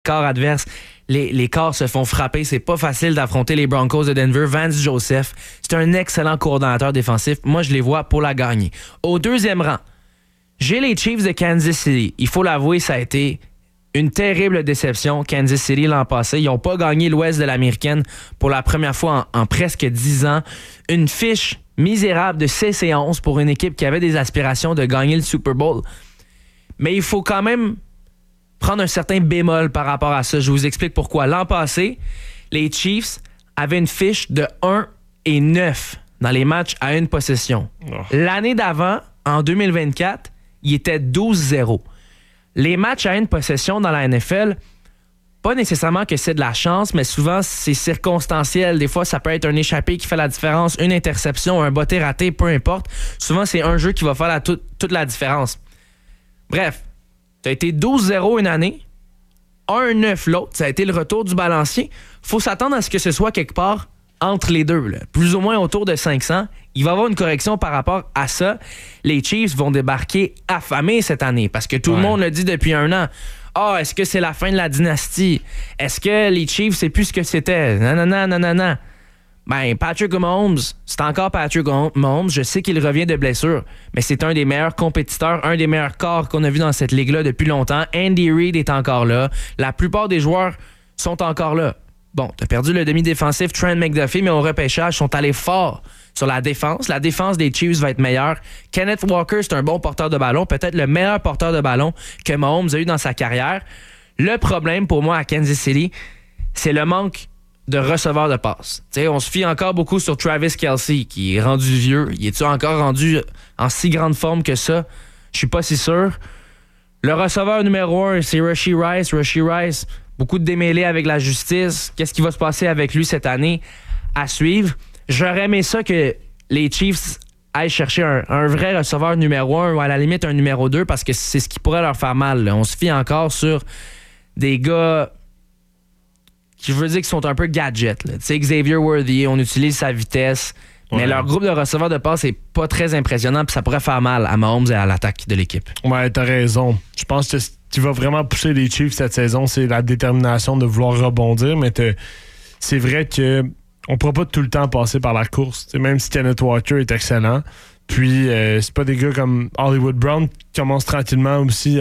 corps adverse, les corps se font frapper. C'est pas facile d'affronter les Broncos de Denver. Vance Joseph, c'est un excellent coordonnateur défensif. Moi, je les vois pour la gagner. Au deuxième rang, j'ai les Chiefs de Kansas City. Il faut l'avouer, ça a été une terrible déception. Kansas City l'an passé, ils n'ont pas gagné l'Ouest de l'Américaine pour la première fois en presque 10 ans. Une fiche misérable de 6-11 pour une équipe qui avait des aspirations de gagner le Super Bowl. Mais il faut quand même prendre un certain bémol par rapport à ça. Je vous explique pourquoi. L'an passé, les Chiefs avaient une fiche de 1-9 dans les matchs à une possession. L'année d'avant, en 2024, ils étaient 12-0. Les matchs à une possession dans la NFL, pas nécessairement que c'est de la chance, mais souvent c'est circonstanciel. Des fois, ça peut être un échappé qui fait la différence, une interception, un botté raté, peu importe. Souvent, c'est un jeu qui va faire toute la différence. Bref, tu as été 12-0 une année, 1-9 l'autre. Ça a été le retour du balancier. Faut s'attendre à ce que ce soit quelque part entre les deux, là. Plus ou moins autour de 500. Il va y avoir une correction par rapport à ça. Les Chiefs vont débarquer affamés cette année parce que tout le monde le dit depuis un an. Est-ce que c'est la fin de la dynastie? Est-ce que les Chiefs, c'est plus ce que c'était? Non. Ben, Patrick Mahomes, c'est encore Patrick Mahomes. Je sais qu'il revient de blessure, mais c'est un des meilleurs compétiteurs, un des meilleurs corps qu'on a vu dans cette ligue-là depuis longtemps. Andy Reid est encore là. La plupart des joueurs sont encore là. Bon, t'as perdu le demi-défensif Trent McDuffie, mais au repêchage, ils sont allés fort sur la défense. La défense des Chiefs va être meilleure. Kenneth Walker, c'est un bon porteur de ballon, peut-être le meilleur porteur de ballon que Mahomes a eu dans sa carrière. Le problème pour moi à Kansas City, c'est le manque de receveurs de passe. T'sais, on se fie encore beaucoup sur Travis Kelce, qui est rendu vieux. Il est-tu encore rendu en si grande forme que ça? Je suis pas si sûr. Le receveur numéro 1, c'est Rashee Rice. Rashee Rice, beaucoup de démêlés avec la justice. Qu'est-ce qui va se passer avec lui cette année? À suivre. J'aurais aimé ça que les Chiefs aillent chercher un vrai receveur numéro 1 ou à la limite un numéro 2 parce que c'est ce qui pourrait leur faire mal. Là. On se fie encore sur des gars qui, je veux dire, qui sont un peu gadgets. Tu sais, Xavier Worthy, on utilise sa vitesse, mais leur groupe de receveurs de passe est pas très impressionnant puis ça pourrait faire mal à Mahomes et à l'attaque de l'équipe. Ouais, t'as raison. Je pense que ce qui va vraiment pousser les Chiefs cette saison, c'est la détermination de vouloir rebondir, mais c'est vrai que on ne pourra pas tout le temps passer par la course. T'sais, même si Kenneth Walker est excellent. Puis, c'est pas des gars comme Hollywood Brown qui commencent tranquillement aussi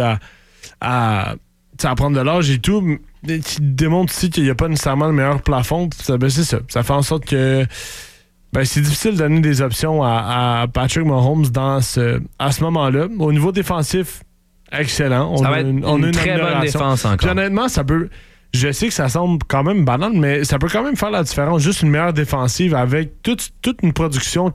à prendre de l'âge et tout, qui démontrent aussi qu'il n'y a pas nécessairement le meilleur plafond. C'est ça. Ça fait en sorte que c'est difficile de donner des options à Patrick Mahomes à ce moment-là. Au niveau défensif, excellent. Ça va être une très bonne défense encore. Puis, honnêtement, ça peut... Je sais que ça semble quand même banal, mais ça peut quand même faire la différence. Juste une meilleure défensive avec toute la production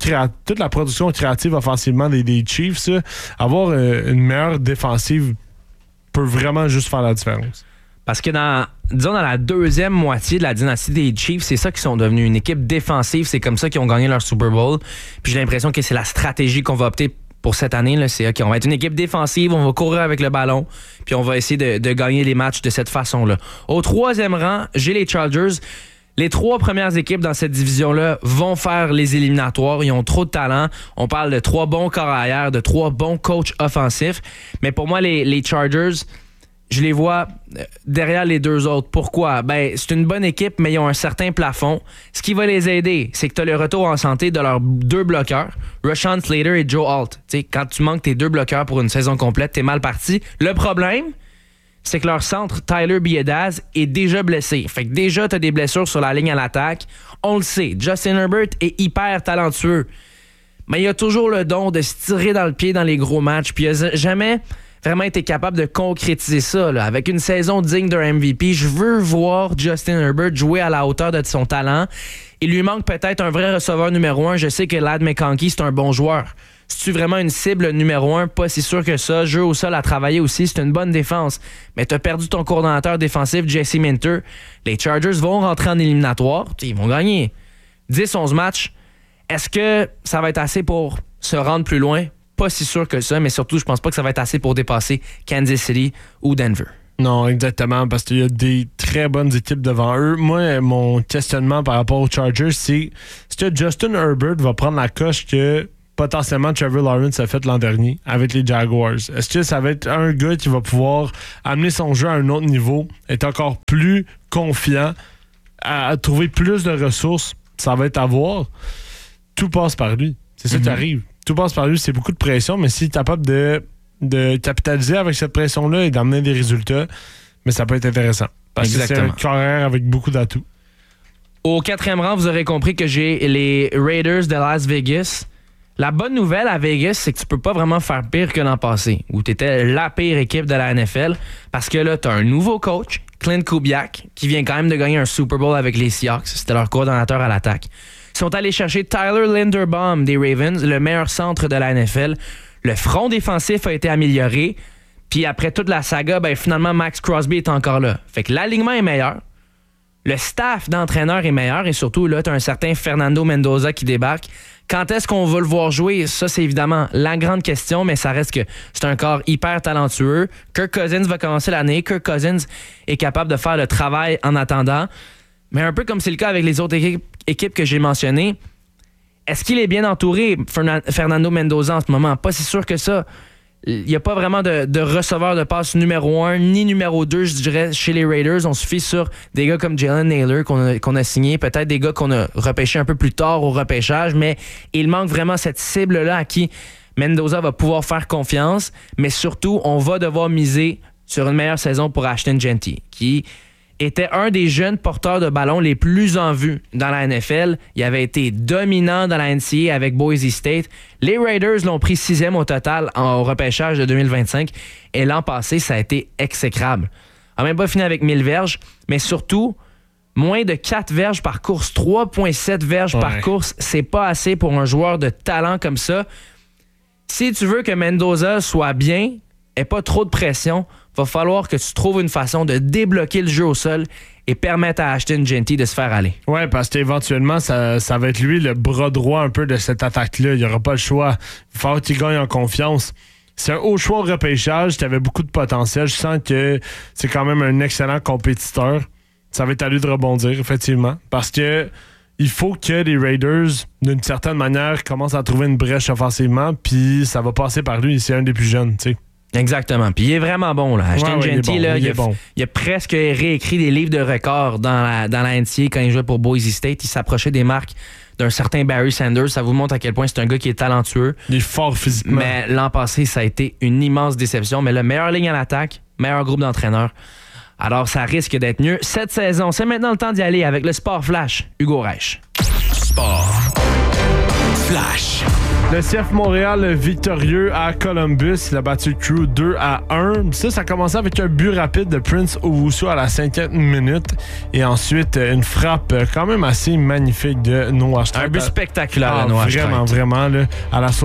créative offensivement des Chiefs. Ça, avoir une meilleure défensive peut vraiment juste faire la différence. Parce que dans la deuxième moitié de la dynastie des Chiefs, c'est ça qu'ils sont devenus, une équipe défensive. C'est comme ça qu'ils ont gagné leur Super Bowl. Puis j'ai l'impression que c'est la stratégie qu'on va opter pour cette année, là, c'est OK, on va être une équipe défensive, on va courir avec le ballon, puis on va essayer de gagner les matchs de cette façon-là. Au troisième rang, j'ai les Chargers. Les 3 premières équipes dans cette division-là vont faire les éliminatoires. Ils ont trop de talent. On parle de 3 bons corps arrière, de 3 bons coachs offensifs. Mais pour moi, les Chargers, je les vois derrière les 2 autres. Pourquoi? C'est une bonne équipe, mais ils ont un certain plafond. Ce qui va les aider, c'est que tu as le retour en santé de leurs 2 bloqueurs, Rashawn Slater et Joe Alt. T'sais, quand tu manques tes 2 bloqueurs pour une saison complète, t'es mal parti. Le problème, c'est que leur centre, Tyler Biadasz, est déjà blessé. Fait que déjà, tu as des blessures sur la ligne à l'attaque. On le sait, Justin Herbert est hyper talentueux. Mais il a toujours le don de se tirer dans le pied dans les gros matchs. Puis il n'a jamais vraiment été capable de concrétiser ça. Là. Avec une saison digne d'un MVP, je veux voir Justin Herbert jouer à la hauteur de son talent. Il lui manque peut-être un vrai receveur numéro 1. Je sais que Ladd McConkey, c'est un bon joueur. C'est-tu vraiment une cible numéro 1? Pas si sûr que ça. Jeu au sol à travailler aussi, c'est une bonne défense. Mais t'as perdu ton coordonnateur défensif, Jesse Minter. Les Chargers vont rentrer en éliminatoire. Ils vont gagner 10-11 matchs. Est-ce que ça va être assez pour se rendre plus loin? Pas si sûr que ça, mais surtout, je pense pas que ça va être assez pour dépasser Kansas City ou Denver. Non, exactement, parce qu'il y a des très bonnes équipes devant eux. Moi, mon questionnement par rapport aux Chargers, c'est est-ce que Justin Herbert va prendre la coche que potentiellement Trevor Lawrence a fait l'an dernier avec les Jaguars. Est-ce que ça va être un gars qui va pouvoir amener son jeu à un autre niveau, être encore plus confiant, à trouver plus de ressources? Ça va être à voir. Tout passe par lui. C'est ça qui arrive. Tout passe par lui. C'est beaucoup de pression, mais s'il est capable de capitaliser avec cette pression-là et d'amener des résultats, mais ça peut être intéressant. Parce que c'est un carrière avec beaucoup d'atouts. Au 4e rang, vous aurez compris que j'ai les Raiders de Las Vegas. La bonne nouvelle à Vegas, c'est que tu peux pas vraiment faire pire que l'an passé, où tu étais la pire équipe de la NFL, parce que là, tu as un nouveau coach, Clint Kubiak, qui vient quand même de gagner un Super Bowl avec les Seahawks. C'était leur coordonnateur à l'attaque. Ils sont allés chercher Tyler Linderbaum des Ravens, le meilleur centre de la NFL. Le front défensif a été amélioré. Puis après toute la saga, finalement, Max Crosby est encore là. Fait que l'alignement est meilleur. Le staff d'entraîneurs est meilleur. Et surtout, là, tu as un certain Fernando Mendoza qui débarque. Quand est-ce qu'on va le voir jouer? Ça, c'est évidemment la grande question, mais ça reste que c'est un corps hyper talentueux. Kirk Cousins va commencer l'année. Kirk Cousins est capable de faire le travail en attendant. Mais un peu comme c'est le cas avec les autres équipes que j'ai mentionnées, est-ce qu'il est bien entouré, Fernando Mendoza, en ce moment? Pas si sûr que ça. Il n'y a pas vraiment de receveur de passe numéro 1 ni numéro 2, je dirais, chez les Raiders. On se fie sur des gars comme Jalen Naylor qu'on a signé, peut-être des gars qu'on a repêchés un peu plus tard au repêchage, mais il manque vraiment cette cible-là à qui Mendoza va pouvoir faire confiance. Mais surtout, on va devoir miser sur une meilleure saison pour Ashton Jeanty, qui était un des jeunes porteurs de ballon les plus en vue dans la NFL. Il avait été dominant dans la NCAA avec Boise State. Les Raiders l'ont pris 6e au total au repêchage de 2025. Et l'an passé, ça a été exécrable. Il n'a même pas fini avec 1000 verges, mais surtout, moins de 4 verges par course. 3,7 verges par course, c'est pas assez pour un joueur de talent comme ça. Si tu veux que Mendoza soit bien et pas trop de pression, va falloir que tu trouves une façon de débloquer le jeu au sol et permettre à Ashton Jeanty de se faire aller. Ouais, parce qu'éventuellement, ça va être lui le bras droit un peu de cette attaque-là. Il n'y aura pas le choix. Il va falloir qu'il gagne en confiance. C'est un haut choix au repêchage. Tu avais beaucoup de potentiel. Je sens que c'est quand même un excellent compétiteur. Ça va être à lui de rebondir, effectivement. Parce que il faut que les Raiders, d'une certaine manière, commencent à trouver une brèche offensivement. Puis ça va passer par lui. C'est un des plus jeunes, tu sais. Exactement. Puis il est vraiment bon, là. Ashton Jeanty, il a presque réécrit des livres de records dans la NCAA quand il jouait pour Boise State. Il s'approchait des marques d'un certain Barry Sanders. Ça vous montre à quel point c'est un gars qui est talentueux. Il est fort physiquement. Mais l'an passé, ça a été une immense déception. Mais le meilleur ligne à l'attaque, meilleur groupe d'entraîneurs. Alors, ça risque d'être mieux. Cette saison, c'est maintenant le temps d'y aller avec le Sport Flash. Hugo Reich. Sport Flash. Le CF Montréal victorieux à Columbus. Il a battu le Crew 2-1. Ça a commencé avec un but rapide de Prince Owusu à la 5e minute. Et ensuite, une frappe quand même assez magnifique de Noah Strait. Un but spectaculaire de Noah Strait. Vraiment, là, à la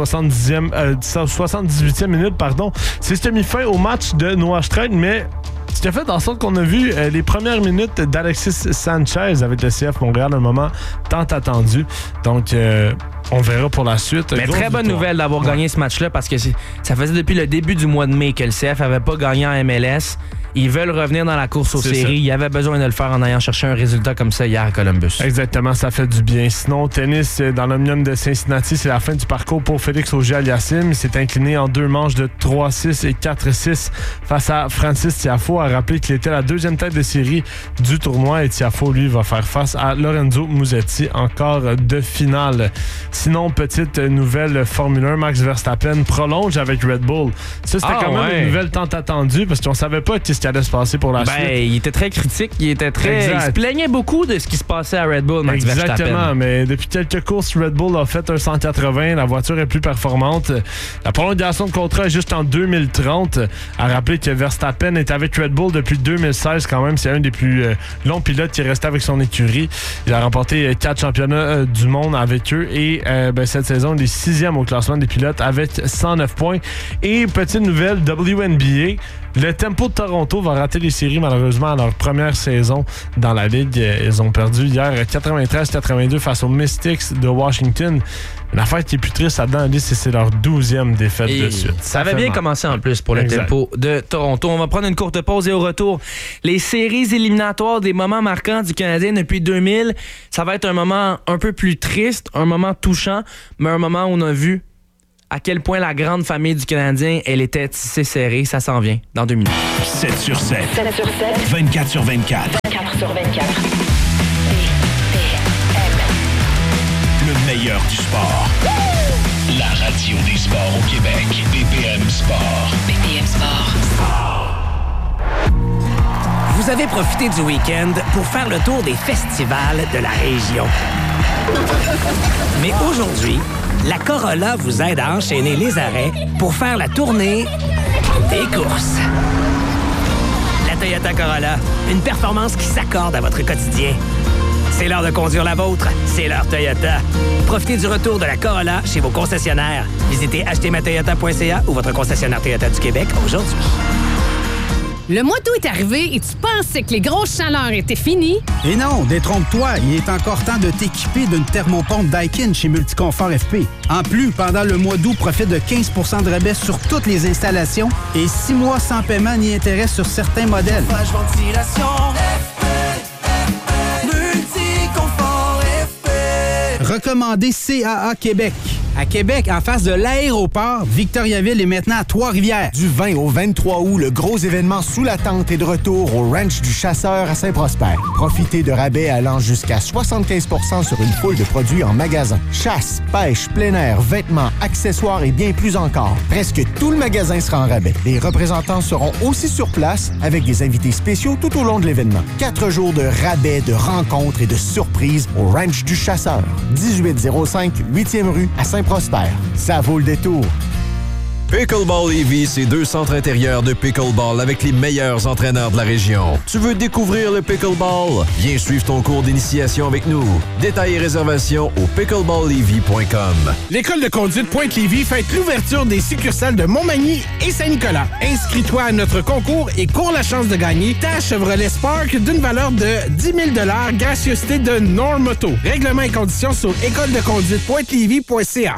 78e minute, pardon. C'est ce qui a mis fin au match de Noah Strait, mais ce qui a fait en sorte qu'on a vu les premières minutes d'Alexis Sanchez avec le CF Montréal, un moment tant attendu. Donc, on verra pour la suite. Mais très bonne nouvelle d'avoir gagné ce match-là parce que ça faisait depuis le début du mois de mai que le CF n'avait pas gagné en MLS. Ils veulent revenir dans la course aux séries. Il y avait besoin de le faire en allant chercher un résultat comme ça hier à Columbus. Exactement, ça fait du bien. Sinon, tennis dans l'Omnium de Cincinnati, c'est la fin du parcours pour Félix Auger-Aliassime. Il s'est incliné en 2 manches de 3-6 et 4-6 face à Francis Tiafoe. A rappelé qu'il était la 2e tête de série du tournoi et Tiafoe, lui, va faire face à Lorenzo Musetti en quart de finale. Sinon, petite nouvelle Formule 1, Max Verstappen prolonge avec Red Bull. Ça, c'était quand même une nouvelle tant attendue parce qu'on savait pas ce qui allait se passer pour la suite. Il était très critique, il se plaignait beaucoup de ce qui se passait à Red Bull, Max Verstappen. Exactement, mais depuis quelques courses, Red Bull a fait un 180, la voiture est plus performante. La prolongation de contrat est juste en 2030. À rappeler que Verstappen est avec Red Bull depuis 2016 quand même, c'est un des plus longs pilotes qui est resté avec son écurie. Il a remporté 4 championnats du monde avec eux et cette saison, il est 6e au classement des pilotes avec 109 points. Et petite nouvelle, WNBA, le Tempo de Toronto va rater les séries malheureusement à leur première saison dans la Ligue. Ils ont perdu hier 93-82 face aux Mystics de Washington. L'affaire qui est plus triste là-dedans, c'est leur 12e défaite de suite. Ça avait bien commencé en plus pour le Tempo de Toronto. On va prendre une courte pause et au retour, les séries éliminatoires des moments marquants du Canadien depuis 2000. Ça va être un moment un peu plus triste, un moment touchant, mais un moment où on a vu à quel point la grande famille du Canadien, elle était tissée serrée. Ça s'en vient dans 2 minutes. 7 sur 7. 7 sur 7. 24 sur 24. 24 sur 24. Le meilleur du sport. La radio des sports au Québec. BPM Sport. BPM Sport. Vous avez profité du week-end pour faire le tour des festivals de la région. Mais aujourd'hui, la Corolla vous aide à enchaîner les arrêts pour faire la tournée des courses. La Toyota Corolla, une performance qui s'accorde à votre quotidien. C'est l'heure de conduire la vôtre, c'est l'heure Toyota. Profitez du retour de la Corolla chez vos concessionnaires. Visitez achetezmatoyota.ca ou votre concessionnaire Toyota du Québec aujourd'hui. Le mois d'août est arrivé et tu pensais que les grosses chaleurs étaient finies? Et non, détrompe-toi, il est encore temps de t'équiper d'une thermopompe Daikin chez Multiconfort FP. En plus, pendant le mois d'août, profite de 15 % de rabais sur toutes les installations et 6 mois sans paiement ni intérêt sur certains modèles. Recommandé CAA Québec. À Québec, en face de l'aéroport, Victoriaville est maintenant à Trois-Rivières. Du 20 au 23 août, le gros événement sous la tente est de retour au Ranch du Chasseur à Saint-Prosper. Profitez de rabais allant jusqu'à 75 % sur une foule de produits en magasin. Chasse, pêche, plein air, vêtements, accessoires et bien plus encore. Presque tout le magasin sera en rabais. Les représentants seront aussi sur place avec des invités spéciaux tout au long de l'événement. 4 jours de rabais, de rencontres et de surprises au Ranch du Chasseur. 1805 8e rue à Saint-Prosper. Ça vaut le détour. Pickleball Lévis, c'est 2 centres intérieurs de pickleball avec les meilleurs entraîneurs de la région. Tu veux découvrir le pickleball? Viens suivre ton cours d'initiation avec nous. Détails et réservations au pickleballlévis.com. L'école de conduite Pointe-Lévis fête l'ouverture des succursales de Montmagny et Saint-Nicolas. Inscris-toi à notre concours et cours la chance de gagner ta Chevrolet Spark d'une valeur de 10 000 $, gracieuseté de Normoto. Règlements et conditions sur écoledeconduitepointe-lévis.ca.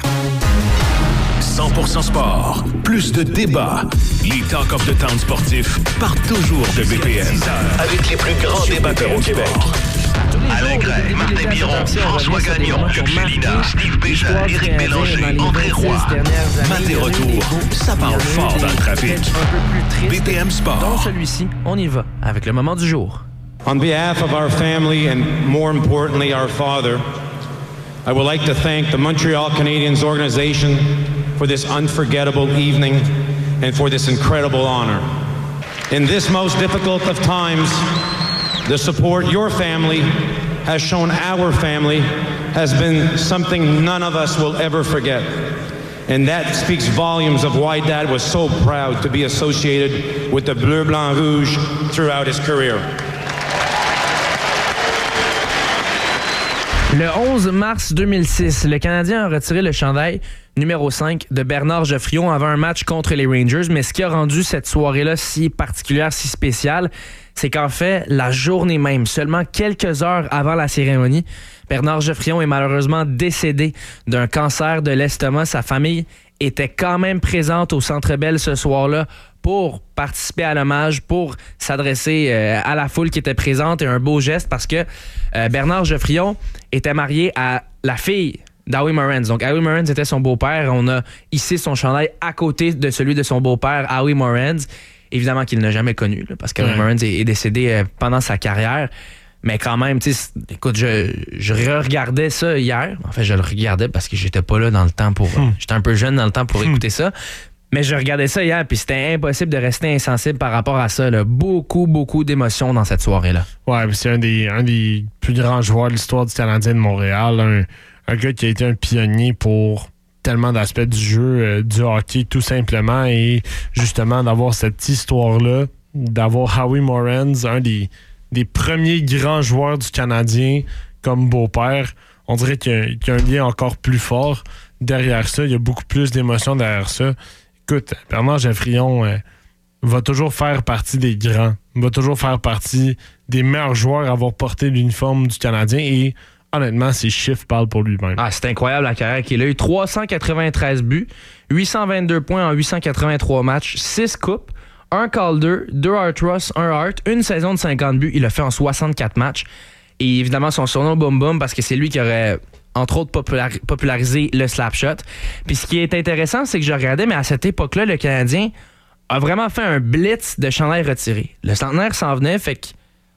100% sport, plus de débats. Les Talk of the Town sportifs partent toujours de BPM. Avec les plus grands débatteurs au Québec. Alain Gray, Martin Biron, François Gagnon, Hugues Félina, Steve Béja, Éric Bélanger, André Roy. Matin retour, ça parle fort dans le trafic. BPM Sport. Dans celui-ci, on y va avec le moment du jour. On behalf of our family and more importantly our father, I would like to thank the Montreal Canadiens organization for this unforgettable evening and for this incredible honor. In this most difficult of times, the support your family has shown our family has been something none of us will ever forget. And that speaks volumes of why Dad was so proud to be associated with the Bleu, Blanc, Rouge throughout his career. Le 11 mars 2006, le Canadien a retiré le chandail numéro 5 de Bernard Geoffrion avant un match contre les Rangers. Mais ce qui a rendu cette soirée-là si particulière, si spéciale, c'est qu'en fait, la journée même, seulement quelques heures avant la cérémonie, Bernard Geoffrion est malheureusement décédé d'un cancer de l'estomac. Sa famille était quand même présente au Centre Bell ce soir-là pour participer à l'hommage, pour s'adresser à la foule qui était présente, et un beau geste parce que Bernard Geoffrion était marié à la fille d'Howie Morenz. Donc, Howie Morenz était son beau-père. On a hissé son chandail à côté de celui de son beau-père, Howie Morenz. Évidemment qu'il n'a jamais connu, là, parce que Howie Morenz est décédé pendant sa carrière. Mais quand même, tu sais, écoute, je regardais ça hier. En fait, je le regardais parce que j'étais pas là dans le temps pour... J'étais un peu jeune dans le temps pour écouter ça. Mais je regardais ça hier, puis c'était impossible de rester insensible par rapport à ça. Là. Beaucoup, beaucoup d'émotions dans cette soirée-là. Ouais, c'est un des plus grands joueurs de l'histoire du Canadien de Montréal. Un gars qui a été un pionnier pour tellement d'aspects du jeu, du hockey, tout simplement. Et justement, d'avoir cette histoire-là, d'avoir Howie Morenz, un des premiers grands joueurs du Canadien comme beau-père, on dirait qu'il y a un lien encore plus fort derrière ça. Il y a beaucoup plus d'émotions derrière ça. Écoute, Bernard Geoffrion va toujours faire partie des grands, va toujours faire partie des meilleurs joueurs à avoir porté l'uniforme du Canadien et honnêtement, ses chiffres parlent pour lui-même. Ah, c'est incroyable la carrière qu'il a eu. 393 buts, 822 points en 883 matchs, 6 coupes, 1 Calder, 2 Hart Ross, 1 Hart, une saison de 50 buts. Il l'a fait en 64 matchs. Et évidemment, son surnom Boom Boom parce que c'est lui qui aurait entre autres, popularisé le slap shot. Puis ce qui est intéressant, c'est que je regardais, mais à cette époque-là, le Canadien a vraiment fait un blitz de chandail retiré. Le centenaire s'en venait, fait qu'ils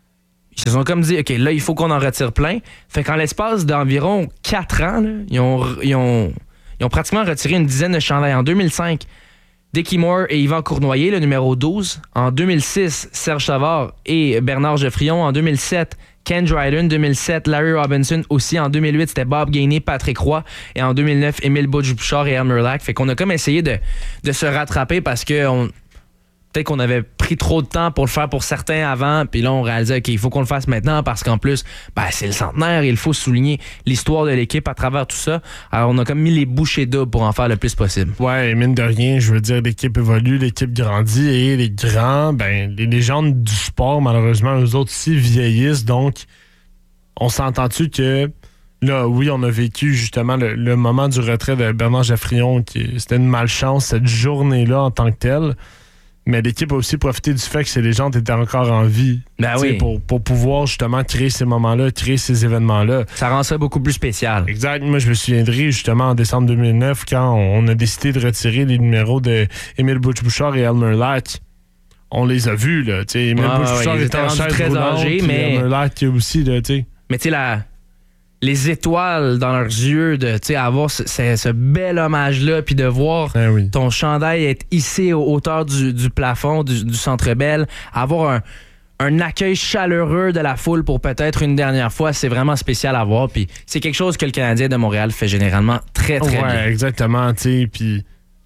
se sont comme dit, OK, là, il faut qu'on en retire plein. Fait qu'en l'espace d'environ 4 ans, là, ils ont pratiquement retiré une dizaine de chandails. En 2005, Dickie Moore et Yvan Cournoyer, le numéro 12. En 2006, Serge Savard et Bernard Geoffrion. En 2007, Ken Dryden. 2007, Larry Robinson aussi. En 2008, c'était Bob Gainey, Patrick Roy. Et en 2009, Émile Bouchard et Elmer Lack. Fait qu'on a comme essayé de se rattraper parce que peut-être qu'on avait pris trop de temps pour le faire pour certains avant, puis là, on réalisait qu'il faut qu'on le fasse maintenant parce qu'en plus, c'est le centenaire et il faut souligner l'histoire de l'équipe à travers tout ça. Alors, on a comme mis les bouchées doubles pour en faire le plus possible. Ouais, mine de rien, je veux dire, l'équipe évolue, l'équipe grandit et les grands, les légendes du sport, malheureusement, eux autres aussi vieillissent. Donc, on s'entend-tu que là, oui, on a vécu justement le moment du retrait de Bernard Geoffrion, c'était une malchance cette journée-là en tant que telle. Mais l'équipe a aussi profité du fait que ces légendes étaient encore en vie. Oui. Pour pouvoir justement créer ces moments-là, créer ces événements-là. Ça rend ça beaucoup plus spécial. Exact. Moi, je me souviendrai justement en décembre 2009 quand on a décidé de retirer les numéros de Émile Bouchard et Elmer Lack. On les a vus, là. Émile Bouchard était en chaise très roulante, âgé, mais Elmer Lack aussi, là, Mais tu sais, les étoiles dans leurs yeux, avoir ce bel hommage-là, puis de voir ton chandail être hissé aux hauteurs du plafond, du Centre Bell, avoir un accueil chaleureux de la foule pour peut-être une dernière fois, c'est vraiment spécial à voir. Puis c'est quelque chose que le Canadien de Montréal fait généralement très, très bien. Ouais, exactement. Puis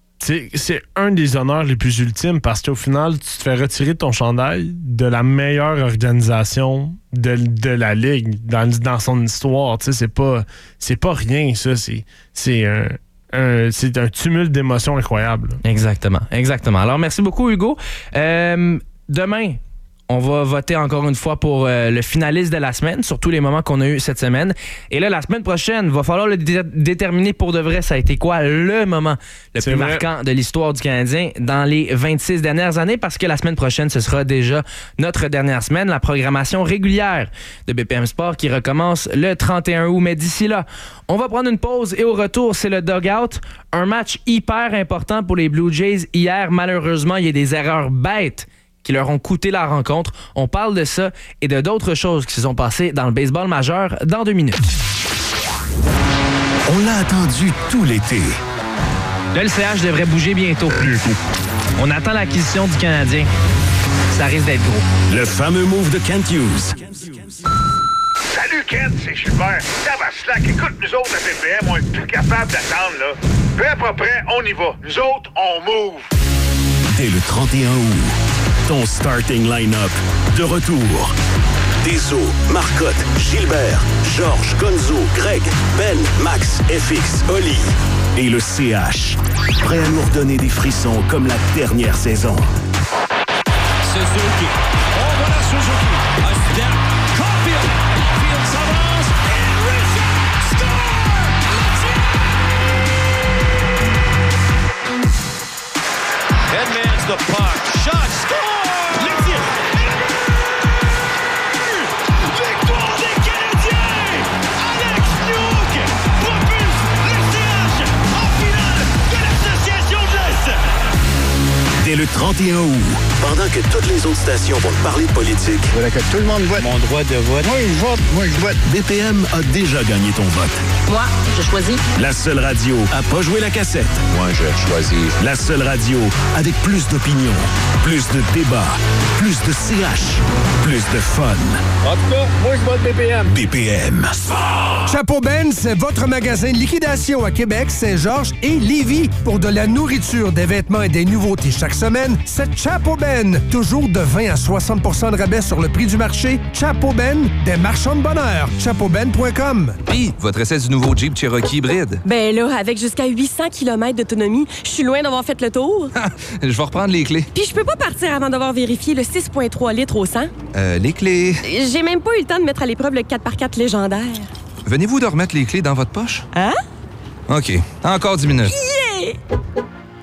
c'est un des honneurs les plus ultimes parce qu'au final, tu te fais retirer ton chandail de la meilleure organisation de la Ligue dans son histoire. C'est pas rien, ça. C'est un tumulte d'émotions incroyable. Exactement. Alors, merci beaucoup, Hugo. Demain, on va voter encore une fois pour le finaliste de la semaine, sur tous les moments qu'on a eu cette semaine. Et là, la semaine prochaine, il va falloir le déterminer pour de vrai. Ça a été quoi le moment le plus marquant de l'histoire du Canadien dans les 26 dernières années? Parce que la semaine prochaine, ce sera déjà notre dernière semaine, la programmation régulière de BPM Sport qui recommence le 31 août. Mais d'ici là, on va prendre une pause et au retour, c'est le dugout. Un match hyper important pour les Blue Jays. Hier, malheureusement, il y a des erreurs bêtes qui leur ont coûté la rencontre. On parle de ça et de d'autres choses qui se sont passées dans le baseball majeur dans 2 minutes. On l'a attendu tout l'été. Là, le CH devrait bouger bientôt. On attend l'acquisition du Canadien. Ça risque d'être gros. Le fameux move de Kent Hughes. Salut Kent, c'est Gilbert. Ça va slack. Écoute, nous autres à BPM, on est plus capable d'attendre, là. Peu à peu près, on y va. Nous autres, on move. Dès le 31 août, ton starting line-up de retour. Deso, Marcotte, Gilbert, Georges, Gonzo, Greg, Ben, Max, FX, Oli et le CH. Prêt à nous redonner des frissons comme la dernière saison. Suzuki. Oh, voilà Suzuki. A step. Caulfield. Field s'avance. Et Richard score! Edmonds the puck. Shot. Score! Victoire des Canadiens! Alex Newhook propulse le CH en finale de l'Association de l'Est! Dès le 31 août, pendant que toutes les autres stations vont parler de politique, voilà que tout le monde vote. Mon droit de vote. Moi je vote. BPM a déjà gagné ton vote. Moi, je choisis. La seule radio à pas jouer la cassette. Moi, je choisis. La seule radio avec plus d'opinion, plus de débats, plus de CH, plus de fun. En tout cas, moi je vote BPM. BPM. Chapeau Ben, c'est votre magasin de liquidation à Québec, Saint-Georges et Lévis. Pour de la nourriture, des vêtements et des nouveautés chaque semaine, c'est Chapeau Ben. Toujours de 20 à 60 % de rabais sur le prix du marché. Chapeau Ben, des marchands de bonheur. chapeauben.com. Puis, votre essai du nouveau Jeep Cherokee hybride. Ben là, avec jusqu'à 800 km d'autonomie, je suis loin d'avoir fait le tour. Je vais reprendre les clés. Puis je peux pas partir avant d'avoir vérifié le 6,3 litres au 100. Les clés... J'ai même pas eu le temps de mettre à l'épreuve le 4x4 légendaire. Venez-vous de remettre les clés dans votre poche? Hein? OK. Encore 10 minutes. Yeah!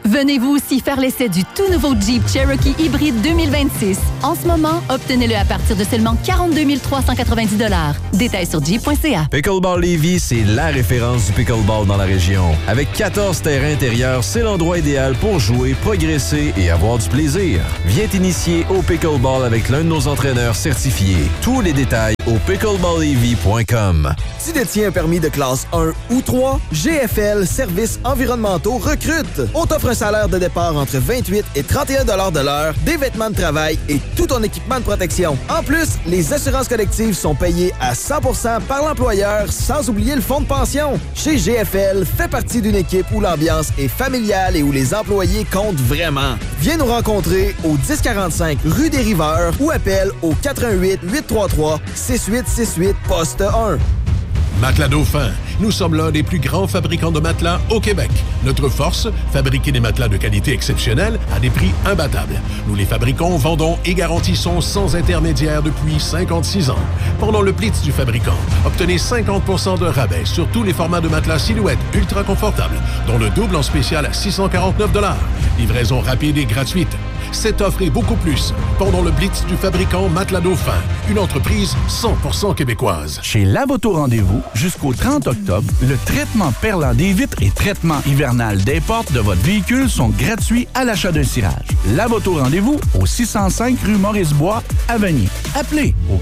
Venez-vous aussi faire l'essai du tout nouveau Jeep Cherokee Hybride 2026. En ce moment, obtenez-le à partir de seulement 42 390 $. Détails sur jeep.ca. Pickleball Lévis, c'est la référence du pickleball dans la région. Avec 14 terrains intérieurs, c'est l'endroit idéal pour jouer, progresser et avoir du plaisir. Viens t'initier au pickleball avec l'un de nos entraîneurs certifiés. Tous les détails au pickleballlévis.com. Tu détiens un permis de classe 1 ou 3? GFL Services environnementaux recrute. On t'offre un salaire de départ entre 28 et 31 $ de l'heure, des vêtements de travail et tout ton équipement de protection. En plus, les assurances collectives sont payées à 100% par l'employeur, sans oublier le fonds de pension. Chez GFL, fais partie d'une équipe où l'ambiance est familiale et où les employés comptent vraiment. Viens nous rencontrer au 1045 rue des Riveurs ou appelle au 88 833 6868 poste 1. Matelas Dauphin. Nous sommes l'un des plus grands fabricants de matelas au Québec. Notre force, fabriquer des matelas de qualité exceptionnelle à des prix imbattables. Nous les fabriquons, vendons et garantissons sans intermédiaire depuis 56 ans. Pendant le Blitz du fabricant, obtenez 50% de rabais sur tous les formats de matelas silhouette ultra confortables, dont le double en spécial à 649 $. Livraison rapide et gratuite. Cette offre et beaucoup plus pendant le Blitz du fabricant Matelas Dauphin, une entreprise 100% québécoise. Chez Lavoto Rendez-vous, jusqu'au 30 octobre, le traitement perlant des vitres et traitement hivernal des portes de votre véhicule sont gratuits à l'achat d'un cirage. Lavoto Rendez-vous au 605 rue Maurice-Bois, à Vanier. Appelez au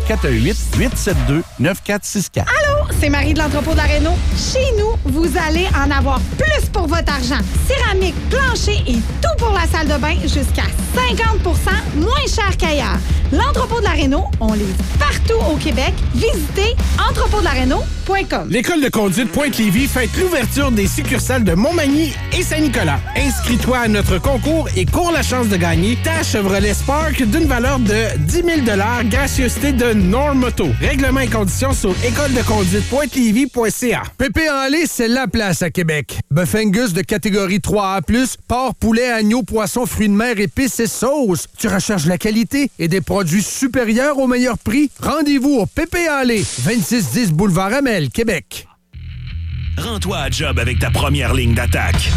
418-872-9464. Allô, c'est Marie de l'entrepôt de la Réno. Chez nous, vous allez en avoir plus pour votre argent. Céramique, plancher et tout pour la salle de bain jusqu'à 50% moins cher qu'ailleurs. L'entrepôt de la Réno, on livre partout au Québec. Visitez entrepôtdelaréno.com. L'école de conduite Pointe-Lévis fête l'ouverture des succursales de Montmagny et Saint-Nicolas. Inscris-toi à notre concours et cours la chance de gagner ta Chevrolet Spark d'une valeur de 10 000 $, gracieuseté de Normoto. Règlements et conditions sur écoledeconduite.lévis.ca. Pépé en lait, c'est la place à Québec. Bœuf Angus de catégorie 3A+, porc, poulet, agneau, poisson, fruits de mer, épices et sauces. Tu recherches la qualité et des produits supérieurs au meilleur prix? Rendez-vous au Pépé en lait, 2610 Boulevard Amel, Québec. Rends-toi à job avec ta première ligne d'attaque.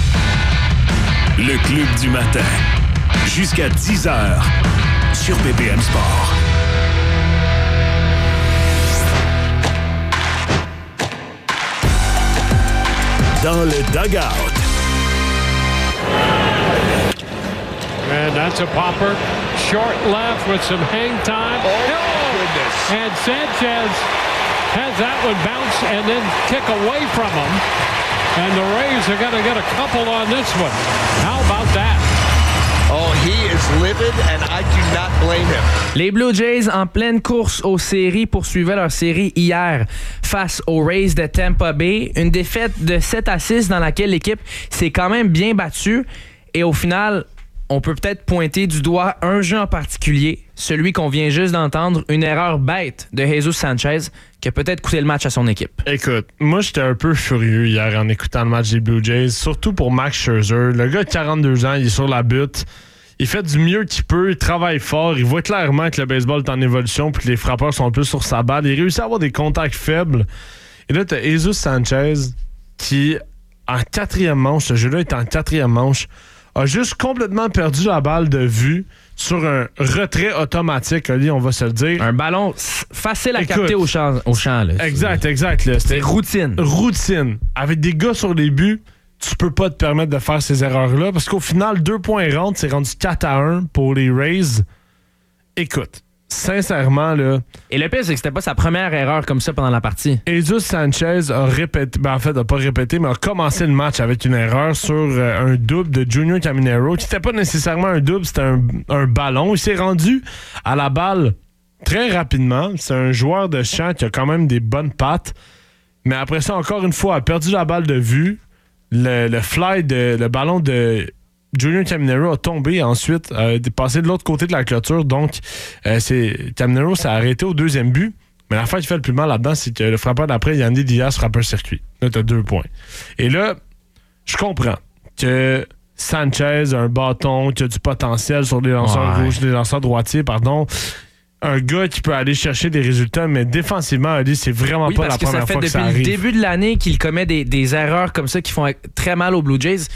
Le Club du matin. Jusqu'à 10h sur BPM Sport. Dans le dugout. And that's a popper. Short left with some hang time. Oh, goodness. And Sanchez has that one bounce and then kick away from him. And the Rays are going to get a couple on this one. How about that? Oh, he is livid and I do not blame him. Les Blue Jays en pleine course aux séries poursuivaient leur série hier face aux Rays de Tampa Bay. Une défaite de 7-6 dans laquelle l'équipe s'est quand même bien battue. Et au final, on peut peut-être pointer du doigt un jeu en particulier, celui qu'on vient juste d'entendre, une erreur bête de Jesus Sanchez qui a peut-être coûté le match à son équipe. Écoute, moi j'étais un peu furieux hier en écoutant le match des Blue Jays, surtout pour Max Scherzer. Le gars de 42 ans, il est sur la butte. Il fait du mieux qu'il peut, il travaille fort, il voit clairement que le baseball est en évolution puis que les frappeurs sont plus sur sa balle. Il réussit à avoir des contacts faibles. Et là, t'as Jesus Sanchez qui, en quatrième manche, ce jeu-là est en quatrième manche, a juste complètement perdu la balle de vue sur un retrait automatique, Ali, on va se le dire. Un ballon facile à capter au champ. Là. Exact. Là. C'était routine. Routine. Avec des gars sur les buts, tu peux pas te permettre de faire ces erreurs-là parce qu'au final, 2 points rentrent, c'est rendu 4-1 pour les Rays. Écoute, sincèrement, là... Et le pire, c'est que c'était pas sa première erreur comme ça pendant la partie. Jesus Sanchez a répété... Ben en fait, n'a pas répété, mais a commencé le match avec une erreur sur un double de Junior Caminero, qui n'était pas nécessairement un double, c'était un ballon. Il s'est rendu à la balle très rapidement. C'est un joueur de champ qui a quand même des bonnes pattes. Mais après ça, encore une fois, a perdu la balle de vue. Le ballon de Junior Caminero a tombé ensuite, passé de l'autre côté de la clôture. Donc, Caminero s'est arrêté au deuxième but. Mais l'affaire qui fait le plus mal là-dedans, c'est que le frappeur d'après, Yandy Diaz, frappe un circuit. Là, t'as 2 points. Et là, je comprends que Sanchez a un bâton, qui a du potentiel sur les lanceurs rouges, les lanceurs droitiers, pardon. Un gars qui peut aller chercher des résultats, mais défensivement, Ali, c'est vraiment pas la première fois que ça arrive. Depuis le début de l'année qu'il commet des erreurs comme ça qui font très mal aux Blue Jays.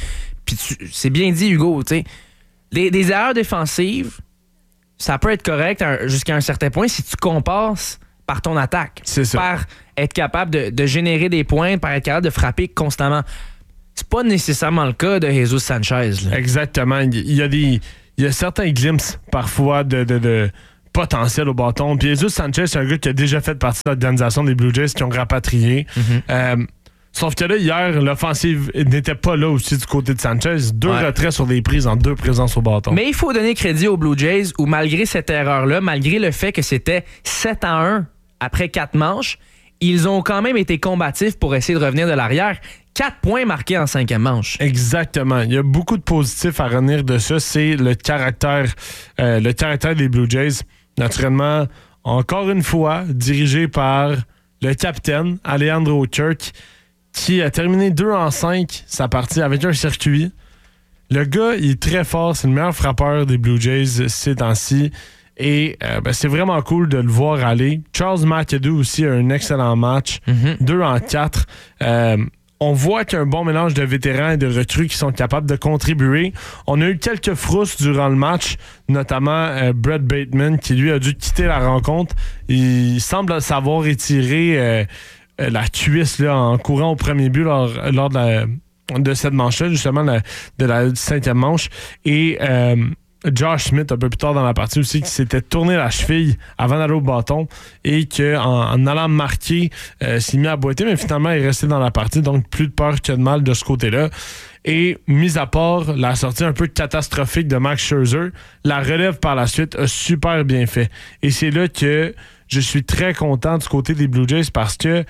puis c'est bien dit, Hugo, tu sais, des erreurs défensives, ça peut être correct jusqu'à un certain point si tu compenses par ton attaque. C'est ça. Par être capable de générer des points, par être capable de frapper constamment. C'est pas nécessairement le cas de Jesus Sanchez. Là. Exactement. Il y a certains glimpses parfois de potentiel au bâton. Puis Jesus Sanchez, c'est un gars qui a déjà fait partie de l'organisation des Blue Jays qui ont rapatrié. Sauf que là, hier, l'offensive n'était pas là aussi du côté de Sanchez. 2 retraits sur des prises en 2 présences au bâton. Mais il faut donner crédit aux Blue Jays où, malgré cette erreur-là, malgré le fait que c'était 7-1 après 4 manches, ils ont quand même été combatifs pour essayer de revenir de l'arrière. 4 points marqués en 5e manche. Exactement. Il y a beaucoup de positifs à retenir de ça. C'est le caractère des Blue Jays. Naturellement, encore une fois, dirigé par le capitaine, Alejandro Kirk, qui a terminé 2-5 sa partie avec un circuit. Le gars, il est très fort. C'est le meilleur frappeur des Blue Jays ces temps-ci. Et c'est vraiment cool de le voir aller. Charles McAdoo aussi a un excellent match. 2-4. On voit qu'il y a un bon mélange de vétérans et de recrues qui sont capables de contribuer. On a eu quelques frousses durant le match, notamment Brett Bateman, qui lui a dû quitter la rencontre. Il semble savoir étirer la cuisse là, en courant au premier but lors de cette manche-là, justement de la 5e manche. Et Josh Smith, un peu plus tard dans la partie aussi, qui s'était tourné la cheville avant d'aller au bâton et qu'en allant marquer, s'est mis à boiter, mais finalement, il est resté dans la partie. Donc, plus de peur que de mal de ce côté-là. Et, mis à part la sortie un peu catastrophique de Max Scherzer, la relève par la suite a super bien fait. Et c'est là que je suis très content du côté des Blue Jays parce que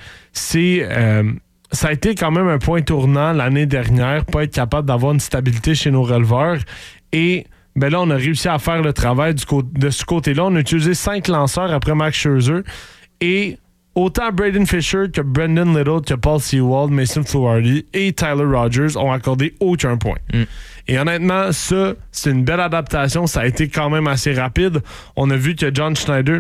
ça a été quand même un point tournant l'année dernière, pas être capable d'avoir une stabilité chez nos releveurs. Et là, on a réussi à faire le travail de ce côté-là. On a utilisé 5 lanceurs après Max Scherzer. Et autant Braden Fisher que Brendan Little, que Paul Sewald, Mason Fluharty et Tyler Rogers ont accordé aucun point. Et honnêtement, ça, c'est une belle adaptation. Ça a été quand même assez rapide. On a vu que John Schneider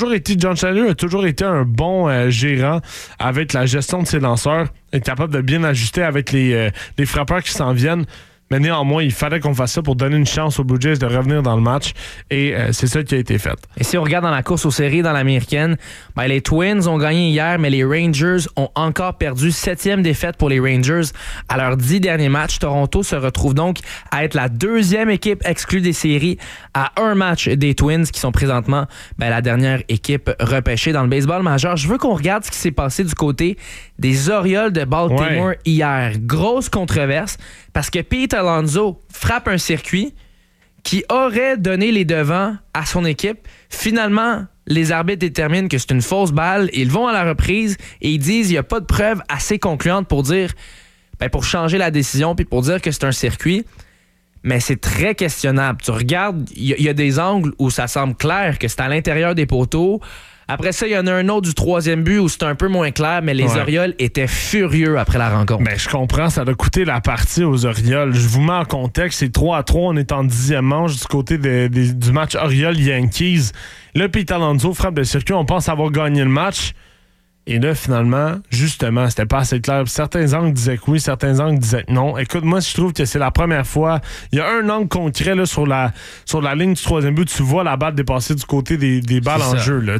a toujours été un bon gérant avec la gestion de ses lanceurs, être capable de bien ajuster avec les frappeurs qui s'en viennent. Mais néanmoins, il fallait qu'on fasse ça pour donner une chance aux Blue Jays de revenir dans le match. Et c'est ça qui a été fait. Et si on regarde dans la course aux séries, dans l'américaine, les Twins ont gagné hier, mais les Rangers ont encore perdu. 7e défaite pour les Rangers à leurs 10 derniers matchs. Toronto se retrouve donc à être la 2e équipe exclue des séries à un match des Twins, qui sont présentement la dernière équipe repêchée dans le baseball majeur. Je veux qu'on regarde ce qui s'est passé du côté des Orioles de Baltimore hier. Grosse controverse, parce que Pete Alonso frappe un circuit qui aurait donné les devants à son équipe. Finalement, les arbitres déterminent que c'est une fausse balle. Ils vont à la reprise et ils disent qu'il n'y a pas de preuves assez concluantes pour dire, pour changer la décision puis pour dire que c'est un circuit. Mais c'est très questionnable. Tu regardes, il y a des angles où ça semble clair que c'est à l'intérieur des poteaux. Après ça, il y en a un autre du 3e but où c'est un peu moins clair, mais les Orioles étaient furieux après la rencontre. Je comprends, ça a coûté la partie aux Orioles. Je vous mets en contexte, c'est 3-3, on est en 10e manche du côté du match Orioles-Yankees. Là, Pete Alonso frappe le circuit, on pense avoir gagné le match. Et là, finalement, justement, c'était pas assez clair. Certains angles disaient que oui, certains angles disaient que non. Écoute, moi, je trouve que c'est la première fois. Il y a un angle concret là, sur la ligne du 3e but. Tu vois la balle dépasser du côté des balles en jeu. Là.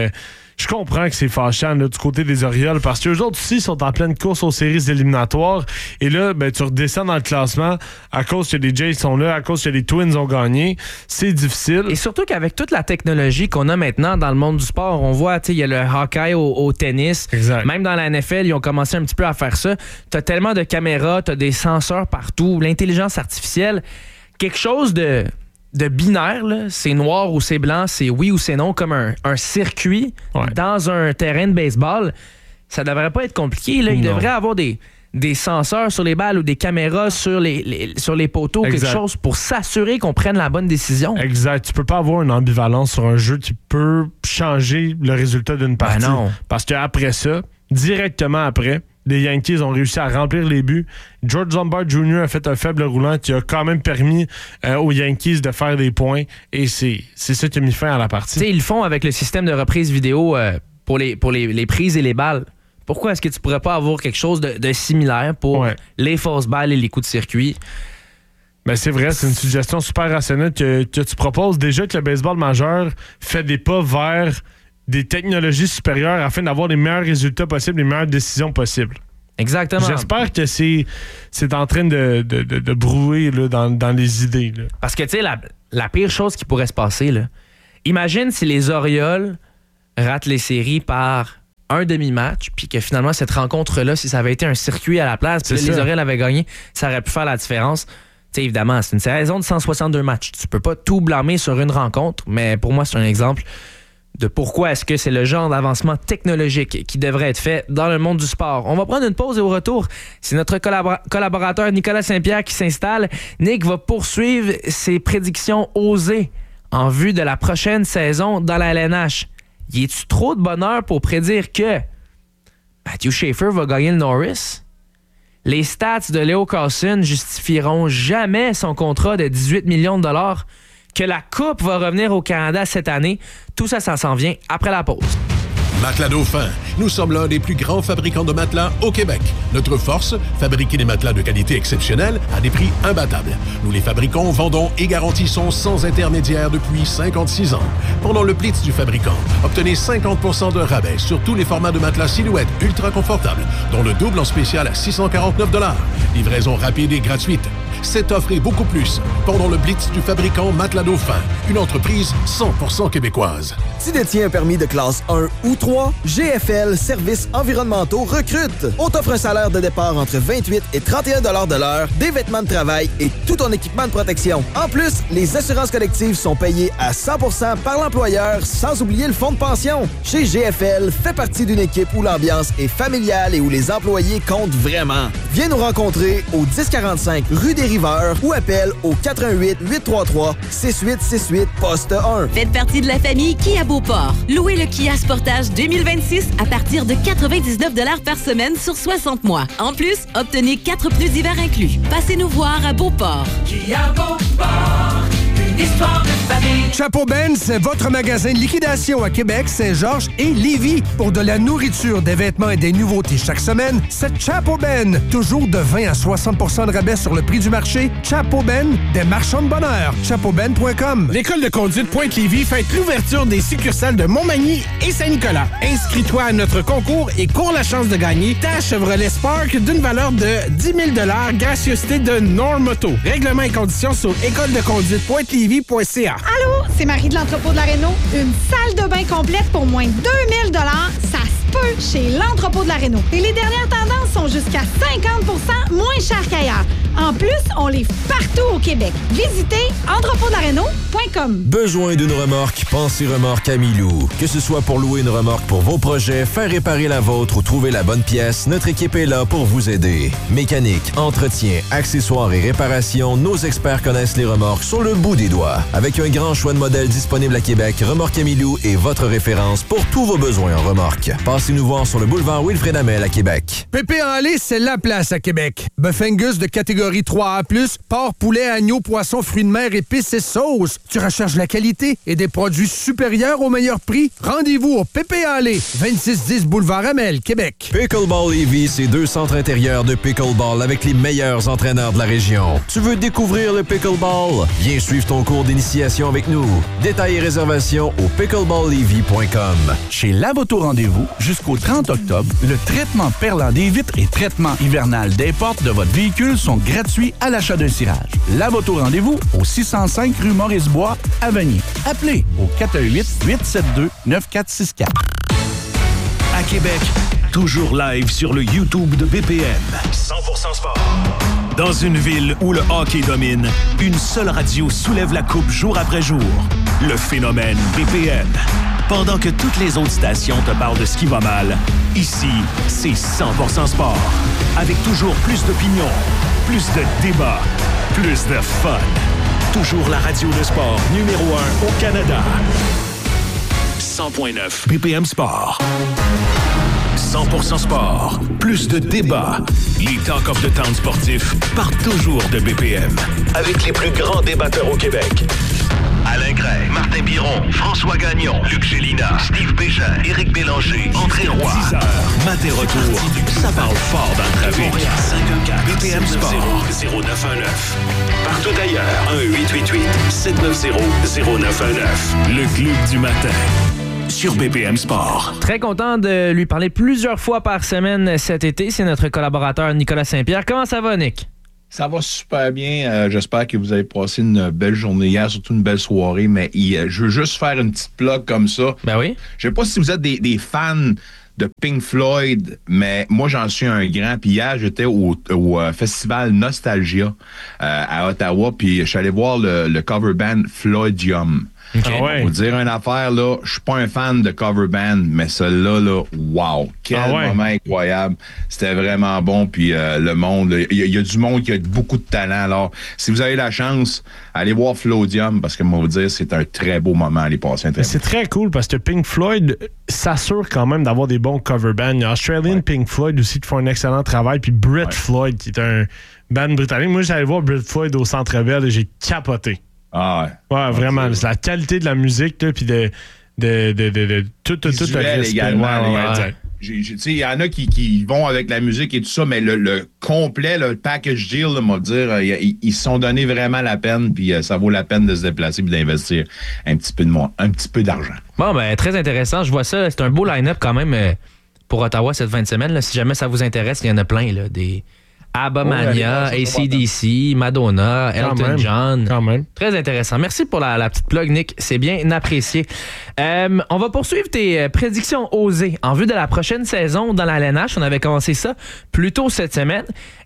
Je comprends que c'est fâchant là, du côté des Orioles parce qu'eux autres aussi sont en pleine course aux séries éliminatoires. Et là, tu redescends dans le classement à cause que les Jays sont là, à cause que les Twins ont gagné. C'est difficile. Et surtout qu'avec toute la technologie qu'on a maintenant dans le monde du sport, on voit, il y a le hockey au tennis. Exact. Même dans la NFL, ils ont commencé un petit peu à faire ça. Tu as tellement de caméras, tu as des senseurs partout, l'intelligence artificielle. Quelque chose de binaire, là, c'est noir ou c'est blanc, c'est oui ou c'est non, comme un circuit dans un terrain de baseball, ça devrait pas être compliqué. Là. Il devrait avoir des senseurs sur les balles ou des caméras sur les poteaux, quelque chose pour s'assurer qu'on prenne la bonne décision. Exact. Tu peux pas avoir une ambivalence sur un jeu qui peut changer le résultat d'une partie. Non. Parce qu'après ça, directement après, les Yankees ont réussi à remplir les buts. George Lombard Jr. a fait un faible roulant qui a quand même permis aux Yankees de faire des points. Et c'est ça qui a mis fin à la partie. T'sais, ils le font avec le système de reprise vidéo pour les prises et les balles. Pourquoi est-ce que tu pourrais pas avoir quelque chose de similaire pour les fausses balles et les coups de circuit? Ben c'est vrai, c'est une suggestion super rationnelle que tu proposes. Déjà que le baseball majeur fait des pas vers des technologies supérieures afin d'avoir les meilleurs résultats possibles, les meilleures décisions possibles. Exactement. J'espère que c'est en train de brouiller là, dans les idées. Là. Parce que, tu sais, la pire chose qui pourrait se passer, là, imagine si les Orioles ratent les séries par un demi-match, puis que finalement, cette rencontre-là, si ça avait été un circuit à la place, puis les Orioles avaient gagné, ça aurait pu faire la différence. Tu sais, évidemment, c'est une saison de 162 matchs. Tu peux pas tout blâmer sur une rencontre, mais pour moi, c'est un exemple de pourquoi est-ce que c'est le genre d'avancement technologique qui devrait être fait dans le monde du sport. On va prendre une pause et au retour, c'est notre collaborateur Nicolas Saint-Pierre qui s'installe. Nick va poursuivre ses prédictions osées en vue de la prochaine saison dans la LNH. Y est-tu trop de bonheur pour prédire que Matthew Schaefer va gagner le Norris? Les stats de Leo Carlson justifieront jamais son contrat de 18 millions de dollars. Que la Coupe va revenir au Canada cette année. Tout ça, ça s'en vient après la pause. Matelas Dauphin. Nous sommes l'un des plus grands fabricants de matelas au Québec. Notre force, fabriquer des matelas de qualité exceptionnelle à des prix imbattables. Nous les fabriquons, vendons et garantissons sans intermédiaire depuis 56 ans. Pendant le Blitz du fabricant, obtenez 50% de rabais sur tous les formats de matelas silhouette ultra confortables, dont le double en spécial à 649 $. Livraison rapide et gratuite. Cette offre et beaucoup plus pendant le Blitz du fabricant Matelas Dauphin, une entreprise 100% québécoise. Tu détiens un permis de classe 1 ou 3, GFL Services environnementaux recrute. On t'offre un salaire de départ entre 28 et 31 $ de l'heure, des vêtements de travail et tout ton équipement de protection. En plus, les assurances collectives sont payées à 100% par l'employeur, sans oublier le fonds de pension. Chez GFL, fais partie d'une équipe où l'ambiance est familiale et où les employés comptent vraiment. Viens nous rencontrer au 1045 rue des Riveurs ou appelle au 418 833 6868 poste 1. Faites partie de la famille Kia Beauport. Louez le Kia Sportage 2026 à partir de 99 $ par semaine sur 60 mois. En plus, obtenez 4 pneus d'hiver inclus. Passez nous voir à Beauport. Kia Beauport, une histoire de famille. Chapeau Benz, votre magasin de liquidation à Québec, Saint-Georges et Lévis. Pour de la nourriture, des vêtements et des nouveautés chaque semaine, c'est Chapeau Ben. Toujours de 20 à 60% de rabais sur le prix du marché. Chapeau Ben, des marchands de bonheur. chapeauben.com. L'École de conduite Pointe-Lévis fête l'ouverture des succursales de Montmagny et Saint-Nicolas. Inscris-toi à notre concours et cours la chance de gagner ta Chevrolet Spark d'une valeur de 10 000 $, gracieuseté de Normoto. Règlements et conditions sur écoledeconduitepointelevy.ca. Allô, c'est Marie de l'entrepôt de la Réno. Une salle de bain complète pour moins de 2 000 $, ça se peut chez l'entrepôt de la Réno. Et les dernières tendances sont jusqu'à 50% moins chères qu'ailleurs. En plus, on livre partout au Québec. Visitez entrepôtdelaréno.com. Besoin d'une remorque? Pensez Remorque Amilou. Que ce soit pour louer une remorque pour vos projets, faire réparer la vôtre ou trouver la bonne pièce, notre équipe est là pour vous aider. Mécanique, entretien, accessoires et réparation, nos experts connaissent les remorques sur le bout des doigts. Avec un grand choix de modèles disponibles à Québec, Remorque Amilou est votre référence pour tous vos besoins en remorque. Passez-nous voir sur le boulevard Wilfrid Hamel à Québec. Pépé en lait, c'est la place à Québec. Bœuf Angus de catégorie 3A+, porc, poulet, agneau, poisson, fruits de mer, épices et sauces. Tu recherches la qualité et des produits supérieurs au meilleur prix? Rendez-vous au Pépé en lait, 2610 boulevard Hamel, Québec. Pickleball Lévis, c'est 2 centres intérieurs de pickleball avec les meilleurs entraîneurs de la région. Tu veux découvrir le pickleball? Viens suivre ton cours d'initiation avec nous. Détails et réservations au pickleballlévis.com. Chez Lavoto Rendez-vous, jusqu'au 30 octobre, le traitement perlant des vitres et traitement hivernal des portes de votre véhicule sont gratuits à l'achat d'un cirage. Lavoto Rendez-vous au 605 rue Maurice-Bois à Vanier. Appelez au 418-872-9464. À Québec, toujours live sur le YouTube de BPM. 100% sport. Dans une ville où le hockey domine, une seule radio soulève la coupe jour après jour. Le phénomène BPM. Pendant que toutes les autres stations te parlent de ce qui va mal, ici, c'est 100% sport. Avec toujours plus d'opinions, plus de débats, plus de fun. Toujours la radio de sport numéro 1 au Canada. 100.9 BPM Sport. 100% sport. Plus de débats. Les Talk of the Town sportifs partent toujours de BPM. Avec les plus grands débatteurs au Québec. Alain Gray, Martin Biron, François Gagnon, Luc Gélina, Steve Bégin, Éric Bélanger, André Roy. 10h, Matin Retour. Ça parle fort dans le trafic. 514 BPM Sport 0919. Partout ailleurs, 1-888-790-0919. Le Club du matin. Sur BPM Sport. Très content de lui parler plusieurs fois par semaine cet été. C'est notre collaborateur Nicolas Saint-Pierre. Comment ça va, Nick? Ça va super bien. J'espère que vous avez passé une belle journée hier, surtout une belle soirée. Mais je veux juste faire une petite plug comme ça. Ben oui. Je sais pas si vous êtes des fans de Pink Floyd, mais moi, j'en suis un grand. Puis hier, j'étais au festival Nostalgia à Ottawa. Puis je suis allé voir le cover band Floydium. Okay. Ah ouais. Pour vous dire une affaire, là, je suis pas un fan de cover band, mais celui-là, là, wow! Quel moment incroyable! C'était vraiment bon, puis le monde, il y a du monde qui a beaucoup de talent. Alors, si vous avez la chance, allez voir Floydium, parce que moi, vous dire, c'est un très beau moment à aller passer. C'est très cool, parce que Pink Floyd s'assure quand même d'avoir des bons cover bands. Australian Pink Floyd aussi qui font un excellent travail, puis Brit Floyd, qui est un band britannique. Moi, j'allais voir Brit Floyd au Centre Bell et j'ai capoté. Ah ouais. Ouais, vraiment. C'est la qualité de la musique, puis de tout le respect. Également, il y en a qui vont avec la musique et tout ça, mais le complet, le package deal, moi dire, ils se sont donné vraiment la peine, puis ça vaut la peine de se déplacer et d'investir un petit peu d'argent. Bon, ben très intéressant. Je vois ça. C'est un beau line-up quand même pour Ottawa cette fin de semaine. Là. Si jamais ça vous intéresse, il y en a plein. Là, des ABBA-Mania, AC/DC, Madonna, Elton John. Quand même. Très intéressant. Merci pour la petite plug, Nick. C'est bien apprécié. On va poursuivre tes prédictions osées en vue de la prochaine saison dans la LNH. On avait commencé ça plus tôt cette semaine.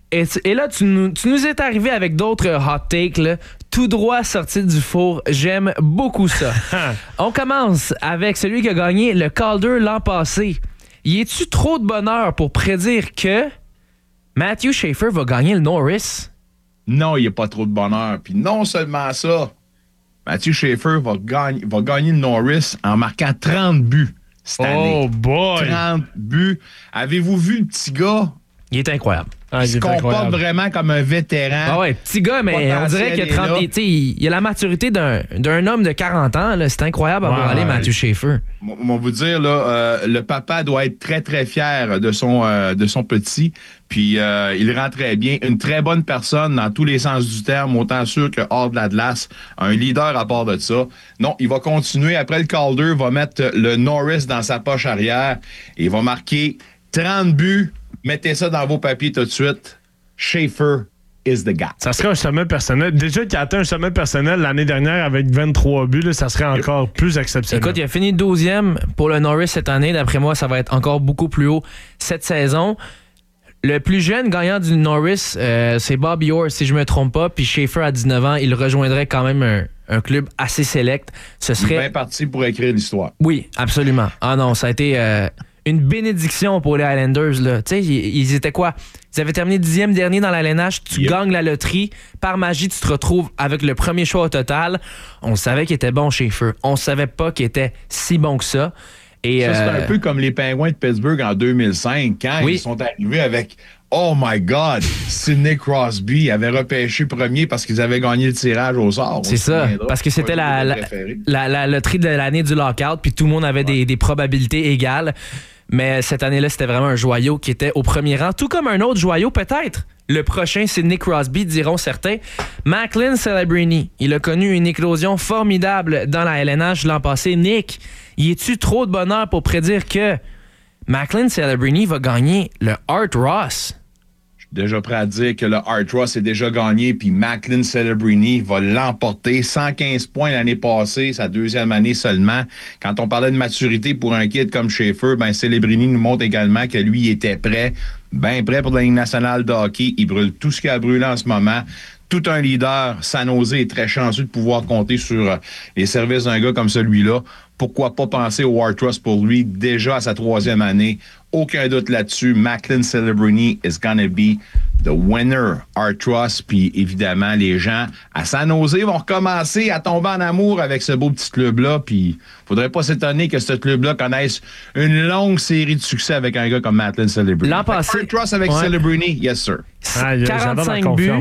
Et là, tu nous es arrivé avec d'autres hot takes, là, tout droit sortis du four. J'aime beaucoup ça. On commence avec celui qui a gagné le Calder l'an passé. Y est-tu trop de bonheur pour prédire que Matthew Schaefer va gagner le Norris? Non, il n'y a pas trop de bonheur. Puis non seulement ça, Matthew Schaefer va gagner le Norris en marquant 30 buts cette année. Oh boy! 30 buts. Avez-vous vu le petit gars? Il est incroyable. Il se comporte vraiment comme un vétéran. Ah ouais, petit gars, mais on dirait qu'il a 30 il a la maturité d'un homme de 40 ans. Là. C'est incroyable à voir aller Matthew Schaefer. On va vous dire, là, le papa doit être très, très fier de son petit. Puis il rend très bien. Une très bonne personne dans tous les sens du terme, autant sûr que hors de la glace. Un leader à part de ça. Non, il va continuer. Après le Calder, il va mettre le Norris dans sa poche arrière. Et il va marquer 30 buts. Mettez ça dans vos papiers tout de suite. Schaefer is the guy. Ça serait un sommet personnel. Déjà qu'il a atteint un sommet personnel l'année dernière avec 23 buts, là, ça serait encore plus exceptionnel. Écoute, il a fini 12e pour le Norris cette année. D'après moi, ça va être encore beaucoup plus haut cette saison. Le plus jeune gagnant du Norris, c'est Bobby Orr, si je me trompe pas. Puis Schaefer, à 19 ans, il rejoindrait quand même un club assez select. Ce serait... Il est bien parti pour écrire l'histoire. Oui, absolument. Ah non, ça a été... une bénédiction pour les Highlanders. Tu sais, ils étaient quoi? Ils avaient terminé 10e dernier dans la LNH. Tu gagnes la loterie. Par magie, tu te retrouves avec le premier choix au total. On savait qu'il était bon, Schaefer. On savait pas qu'il était si bon que ça. Et ça, c'est un peu comme les Penguins de Pittsburgh en 2005, quand ils sont arrivés avec « Oh my God! » Sidney Crosby avait repêché premier parce qu'ils avaient gagné le tirage au sort. C'est ça, parce que c'était la loterie de l'année du lockout, puis tout le monde avait des probabilités égales. Mais cette année-là, c'était vraiment un joyau qui était au premier rang, tout comme un autre joyau peut-être. Le prochain, Sidney Crosby, diront certains. Macklin Celebrini, il a connu une éclosion formidable dans la LNH l'an passé. Nick, y est-tu trop de bonheur pour prédire que Macklin Celebrini va gagner le Art Ross? Déjà prêt à dire que le Art Ross est déjà gagné, puis Macklin Celebrini va l'emporter. 115 points l'année passée, sa deuxième année seulement. Quand on parlait de maturité pour un kid comme Schaefer, ben Celebrini nous montre également que lui, il était prêt, bien prêt pour la Ligue nationale de hockey. Il brûle tout ce qu'il a brûlé en ce moment. Tout un leader, San Jose est très chanceux de pouvoir compter sur les services d'un gars comme celui-là. Pourquoi pas penser au Art Ross pour lui, déjà à sa 3e année. Aucun doute là-dessus. Macklin Celebrini is gonna be the winner. Art Ross, puis évidemment, les gens à San Jose vont recommencer à tomber en amour avec ce beau petit club-là. Puis faudrait pas s'étonner que ce club-là connaisse une longue série de succès avec un gars comme Macklin Celebrini. L'an passé, Art Ross avec Celebrini, yes sir. 45 buts.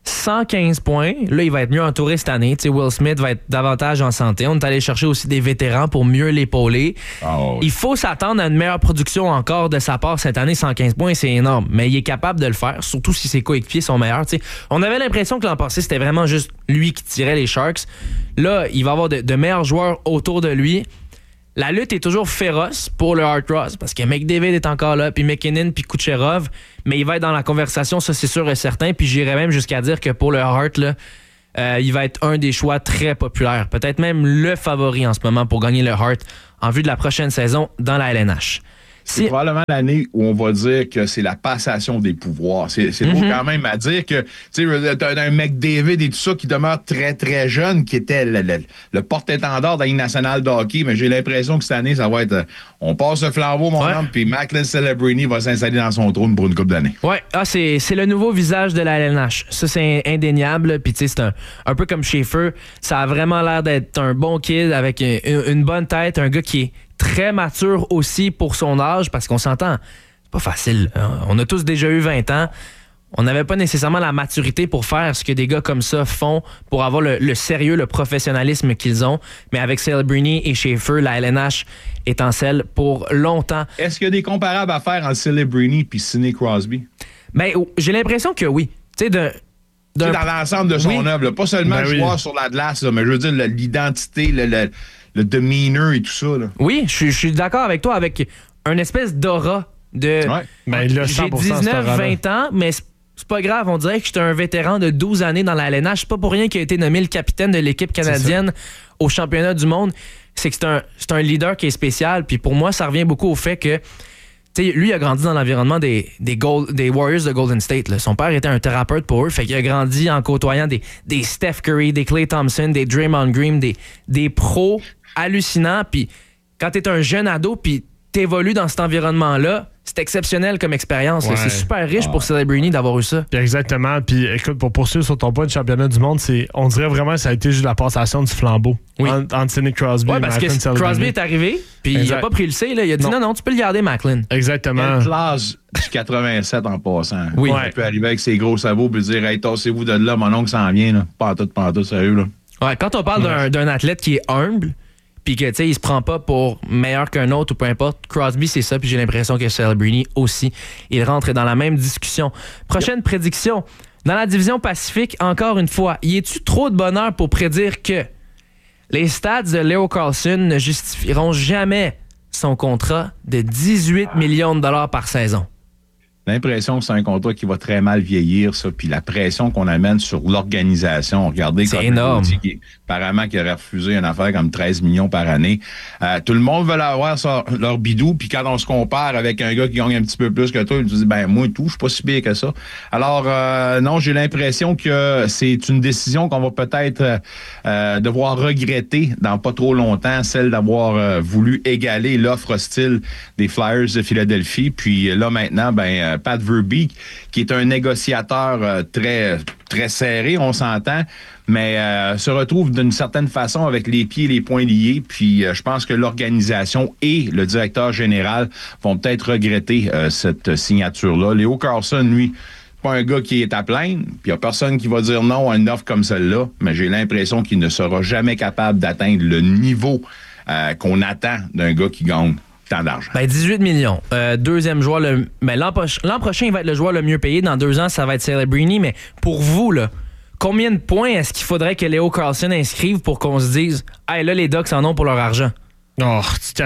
115 points. Là, il va être mieux entouré cette année. T'sais, Will Smith va être davantage en santé. On est allé chercher aussi des vétérans pour mieux l'épauler. Oh, oui. Il faut s'attendre à une meilleure production encore de sa part cette année. 115 points, c'est énorme. Mais il est capable de le faire, surtout si ses coéquipiers sont meilleurs. T'sais, on avait l'impression que l'an passé, c'était vraiment juste lui qui tirait les Sharks. Là, il va avoir de meilleurs joueurs autour de lui. La lutte est toujours féroce pour le Hart Ross parce que McDavid est encore là, puis McKinnon, puis Kucherov, mais il va être dans la conversation, ça c'est sûr et certain. Puis j'irais même jusqu'à dire que pour le Hart, là, il va être un des choix très populaires, peut-être même le favori en ce moment pour gagner le Hart en vue de la prochaine saison dans la LNH. C'est probablement l'année où on va dire que c'est la passation des pouvoirs. C'est beau quand même à dire que tu sais, t'as un McDavid et tout ça qui demeure très, très jeune, qui était le porte-étendard de la Ligue nationale de hockey, mais j'ai l'impression que cette année, ça va être on passe le flambeau, mon homme, puis Macklin Celebrini va s'installer dans son trône pour une couple d'années. Ouais, c'est le nouveau visage de la LNH. Ça, c'est indéniable. Puis tu sais, c'est un peu comme Schaefer. Ça a vraiment l'air d'être un bon kid avec une bonne tête, un gars qui est très mature aussi pour son âge, parce qu'on s'entend, c'est pas facile. On a tous déjà eu 20 ans. On n'avait pas nécessairement la maturité pour faire ce que des gars comme ça font, pour avoir le sérieux, le professionnalisme qu'ils ont. Mais avec Celebrini et Schaefer, la LNH est en selle pour longtemps. Est-ce qu'il y a des comparables à faire entre Celebrini et Sidney Crosby? Ben, j'ai l'impression que oui. Tu sais, dans l'ensemble de son œuvre, là. Pas seulement le joueur sur la glace, là, mais je veux dire l'identité, le demeanor et tout ça. Là. Oui, je suis d'accord avec toi, avec une espèce d'aura de... Ouais. Ben, il a 100% j'ai 19-20 ans, mais c'est pas grave. On dirait que j'étais un vétéran de 12 années dans la LNH. C'est pas pour rien qu'il a été nommé le capitaine de l'équipe canadienne au championnat du monde. C'est que c'est un leader qui est spécial. Puis pour moi, ça revient beaucoup au fait que lui, il a grandi dans l'environnement des Warriors de Golden State. Là. Son père était un thérapeute pour eux. Fait qu'il a grandi en côtoyant des Steph Curry, des Klay Thompson, des Draymond Green, des pros hallucinants. Puis quand t'es un jeune ado, puis t'évolues dans cet environnement-là, c'est exceptionnel comme expérience. Ouais. C'est super riche pour Celebrini d'avoir eu ça. Puis exactement. Puis écoute, pour poursuivre sur ton point de championnat du monde, on dirait vraiment que ça a été juste la passation du flambeau entre Sidney Crosby et parce que Crosby est arrivé, puis il a pas pris le C. Là. Il a dit non, tu peux le garder, Macklin. Exactement. Quelle classe du 87 en passant. Oui. Il peut arriver avec ses gros sabots et dire hey, tassez-vous de là, mon oncle s'en vient. Là. Pas en tout, sérieux. Là. Ouais, quand on parle d'un athlète qui est humble, puis que, tu sais, il se prend pas pour meilleur qu'un autre ou peu importe. Crosby, c'est ça, puis j'ai l'impression que Celebrini aussi. Il rentre dans la même discussion. Prochaine prédiction. Dans la division Pacifique, encore une fois, y est-tu trop de bonheur pour prédire que les stats de Leo Carlsson ne justifieront jamais son contrat de 18 millions de dollars par saison? L'impression que c'est un contrat qui va très mal vieillir, ça, puis la pression qu'on amène sur l'organisation. Regardez, c'est énorme. Apparemment, qui aurait refusé une affaire comme 13 millions par année. Tout le monde veut avoir leur bidou, puis quand on se compare avec un gars qui gagne un petit peu plus que toi, il te dit, ben moi, tout, je suis pas si pire que ça. Alors, non, j'ai l'impression que c'est une décision qu'on va peut-être devoir regretter dans pas trop longtemps, celle d'avoir voulu égaler l'offre hostile des Flyers de Philadelphie. Puis là, maintenant, Pat Verbeek, qui est un négociateur très, très serré, on s'entend, mais se retrouve d'une certaine façon avec les pieds et les poings liés. Puis je pense que l'organisation et le directeur général vont peut-être regretter cette signature-là. Léo Carlsson, lui, pas un gars qui est à plaindre, puis il n'y a personne qui va dire non à une offre comme celle-là, mais j'ai l'impression qu'il ne sera jamais capable d'atteindre le niveau qu'on attend d'un gars qui gagne tant d'argent. 18 millions. Deuxième joueur. L'an prochain, il va être le joueur le mieux payé. Dans 2 ans, ça va être Celebrini. Mais pour vous, là, combien de points est-ce qu'il faudrait que Leo Carlsson inscrive pour qu'on se dise « Hey, là, les Ducks en ont pour leur argent ». Oh,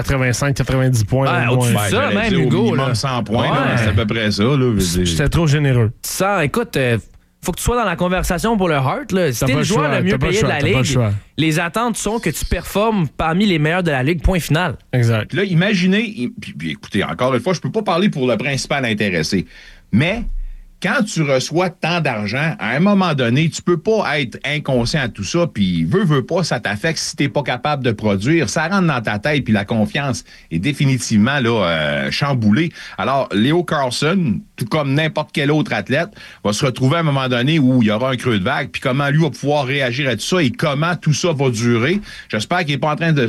85-90 points. Au-dessus de ça, même, Hugo. Minimum 100 points, là, c'est à peu près ça. C'était trop généreux. Ça, écoute... faut que tu sois dans la conversation pour le Hart. Là. Si t'es le joueur le mieux payé de la Ligue, les attentes sont que tu performes parmi les meilleurs de la Ligue, point final. Exact. Puis là, imaginez, puis écoutez, encore une fois, je peux pas parler pour le principal intéressé, mais quand tu reçois tant d'argent, à un moment donné, tu peux pas être inconscient à tout ça, puis veux pas, ça t'affecte si t'es pas capable de produire. Ça rentre dans ta tête, puis la confiance est définitivement là chamboulée. Alors, Leo Carlsson, tout comme n'importe quel autre athlète, va se retrouver à un moment donné où il y aura un creux de vague, puis comment lui va pouvoir réagir à tout ça et comment tout ça va durer. J'espère qu'il est pas en train de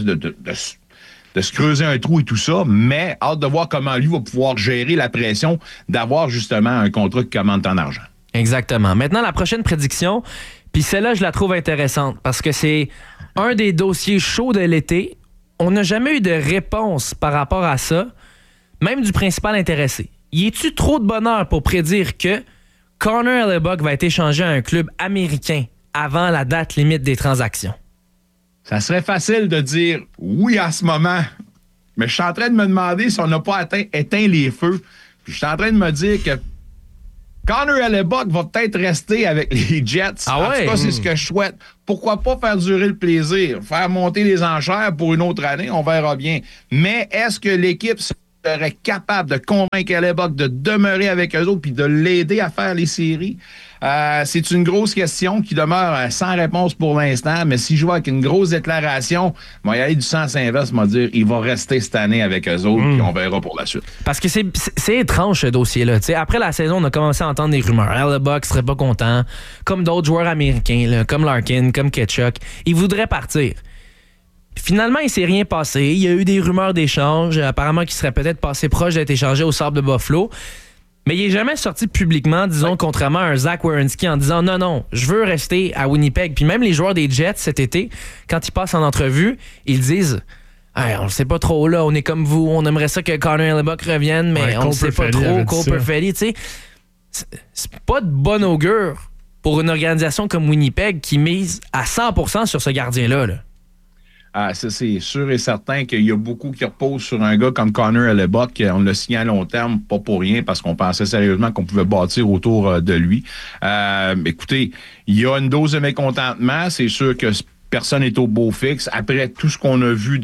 se creuser un trou et tout ça, mais hâte de voir comment lui va pouvoir gérer la pression d'avoir justement un contrat qui commande tant d'argent. Exactement. Maintenant, la prochaine prédiction, puis celle-là, je la trouve intéressante parce que c'est un des dossiers chauds de l'été. On n'a jamais eu de réponse par rapport à ça, même du principal intéressé. Y est-tu trop de bonheur pour prédire que Connor Hellebuyck va être échangé à un club américain avant la date limite des transactions? Ça serait facile de dire oui à ce moment, mais je suis en train de me demander si on n'a pas éteint les feux. Puis je suis en train de me dire que Connor Hellebuyck va peut-être rester avec les Jets. Ah ouais? En tout cas, c'est ce que je souhaite. Pourquoi pas faire durer le plaisir? Faire monter les enchères pour une autre année, on verra bien. Mais est-ce que l'équipe serait capable de convaincre Hellebuyck de demeurer avec eux autres puis de l'aider à faire les séries? C'est une grosse question qui demeure sans réponse pour l'instant, mais si je vois avec une grosse déclaration, il va y aller du sens inverse, m'a dire il va rester cette année avec eux autres, puis on verra pour la suite. Parce que c'est étrange ce dossier-là. T'sais, après la saison, on a commencé à entendre des rumeurs. Hellebuyck serait pas content, comme d'autres joueurs américains, là, comme Larkin, comme Ketchuk. Il voudrait partir. Finalement, il s'est rien passé. Il y a eu des rumeurs d'échange. Apparemment, qu'il serait peut-être passé proche d'être échangé au Sables de Buffalo. Mais il n'est jamais sorti publiquement, disons, contrairement à un Zach Werenski, en disant non, je veux rester à Winnipeg. Puis même les joueurs des Jets cet été, quand ils passent en entrevue, ils disent hey, on ne sait pas trop là, on est comme vous, on aimerait ça que Connor Hellebuyck revienne, mais on ne sait pas trop. Cole Perfetti, tu sais. C'est pas de bon augure pour une organisation comme Winnipeg qui mise à 100% sur ce gardien-là. Là. Ah, ça, c'est sûr et certain qu'il y a beaucoup qui reposent sur un gars comme Connor Hellebuyck. On l'a signé à long terme, pas pour rien, parce qu'on pensait sérieusement qu'on pouvait bâtir autour de lui. Écoutez, il y a une dose de mécontentement. C'est sûr que personne n'est au beau fixe. Après tout ce qu'on a vu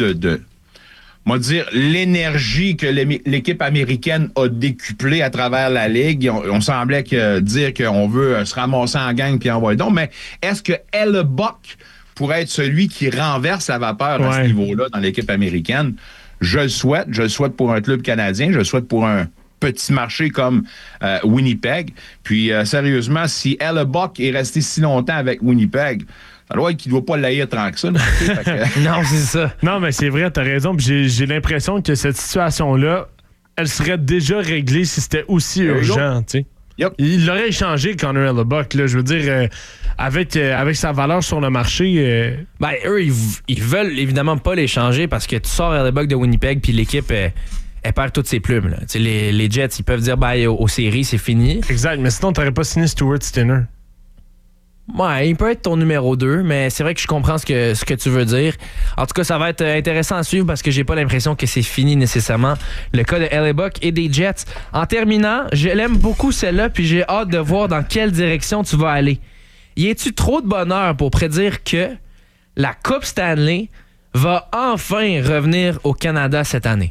on va dire, l'énergie que l'équipe américaine a décuplée à travers la Ligue, on semblait dire qu'on veut se ramasser en gang puis envoyer donc. Mais est-ce que Hellebuyck pourrait être celui qui renverse la vapeur à ce niveau-là dans l'équipe américaine? Je le souhaite. Je le souhaite pour un club canadien. Je le souhaite pour un petit marché comme Winnipeg. Puis, sérieusement, si Hellebuyck est resté si longtemps avec Winnipeg, ça doit être qu'il ne doit pas l'haïr tant que ça. Non, c'est ça. Non, mais c'est vrai, t'as raison. Puis j'ai l'impression que cette situation-là, elle serait déjà réglée si c'était aussi urgent, tu sais. Yep. Il l'aurait échangé, Connor Hellebuyck, là. Je veux dire, avec sa valeur sur le marché. Ben, eux, ils veulent évidemment pas l'échanger parce que tu sors Hellebuyck de Winnipeg puis l'équipe, elle perd toutes ses plumes. Là. Les Jets, ils peuvent dire bye aux séries, c'est fini. Exact, mais sinon, t'aurais pas signé Stuart Skinner. Ouais, il peut être ton numéro 2, mais c'est vrai que je comprends ce que tu veux dire. En tout cas, ça va être intéressant à suivre parce que j'ai pas l'impression que c'est fini nécessairement le cas de Hellebuyck et des Jets. En terminant, je l'aime beaucoup celle-là, puis j'ai hâte de voir dans quelle direction tu vas aller. Y a-tu trop de bonheur pour prédire que la Coupe Stanley va enfin revenir au Canada cette année?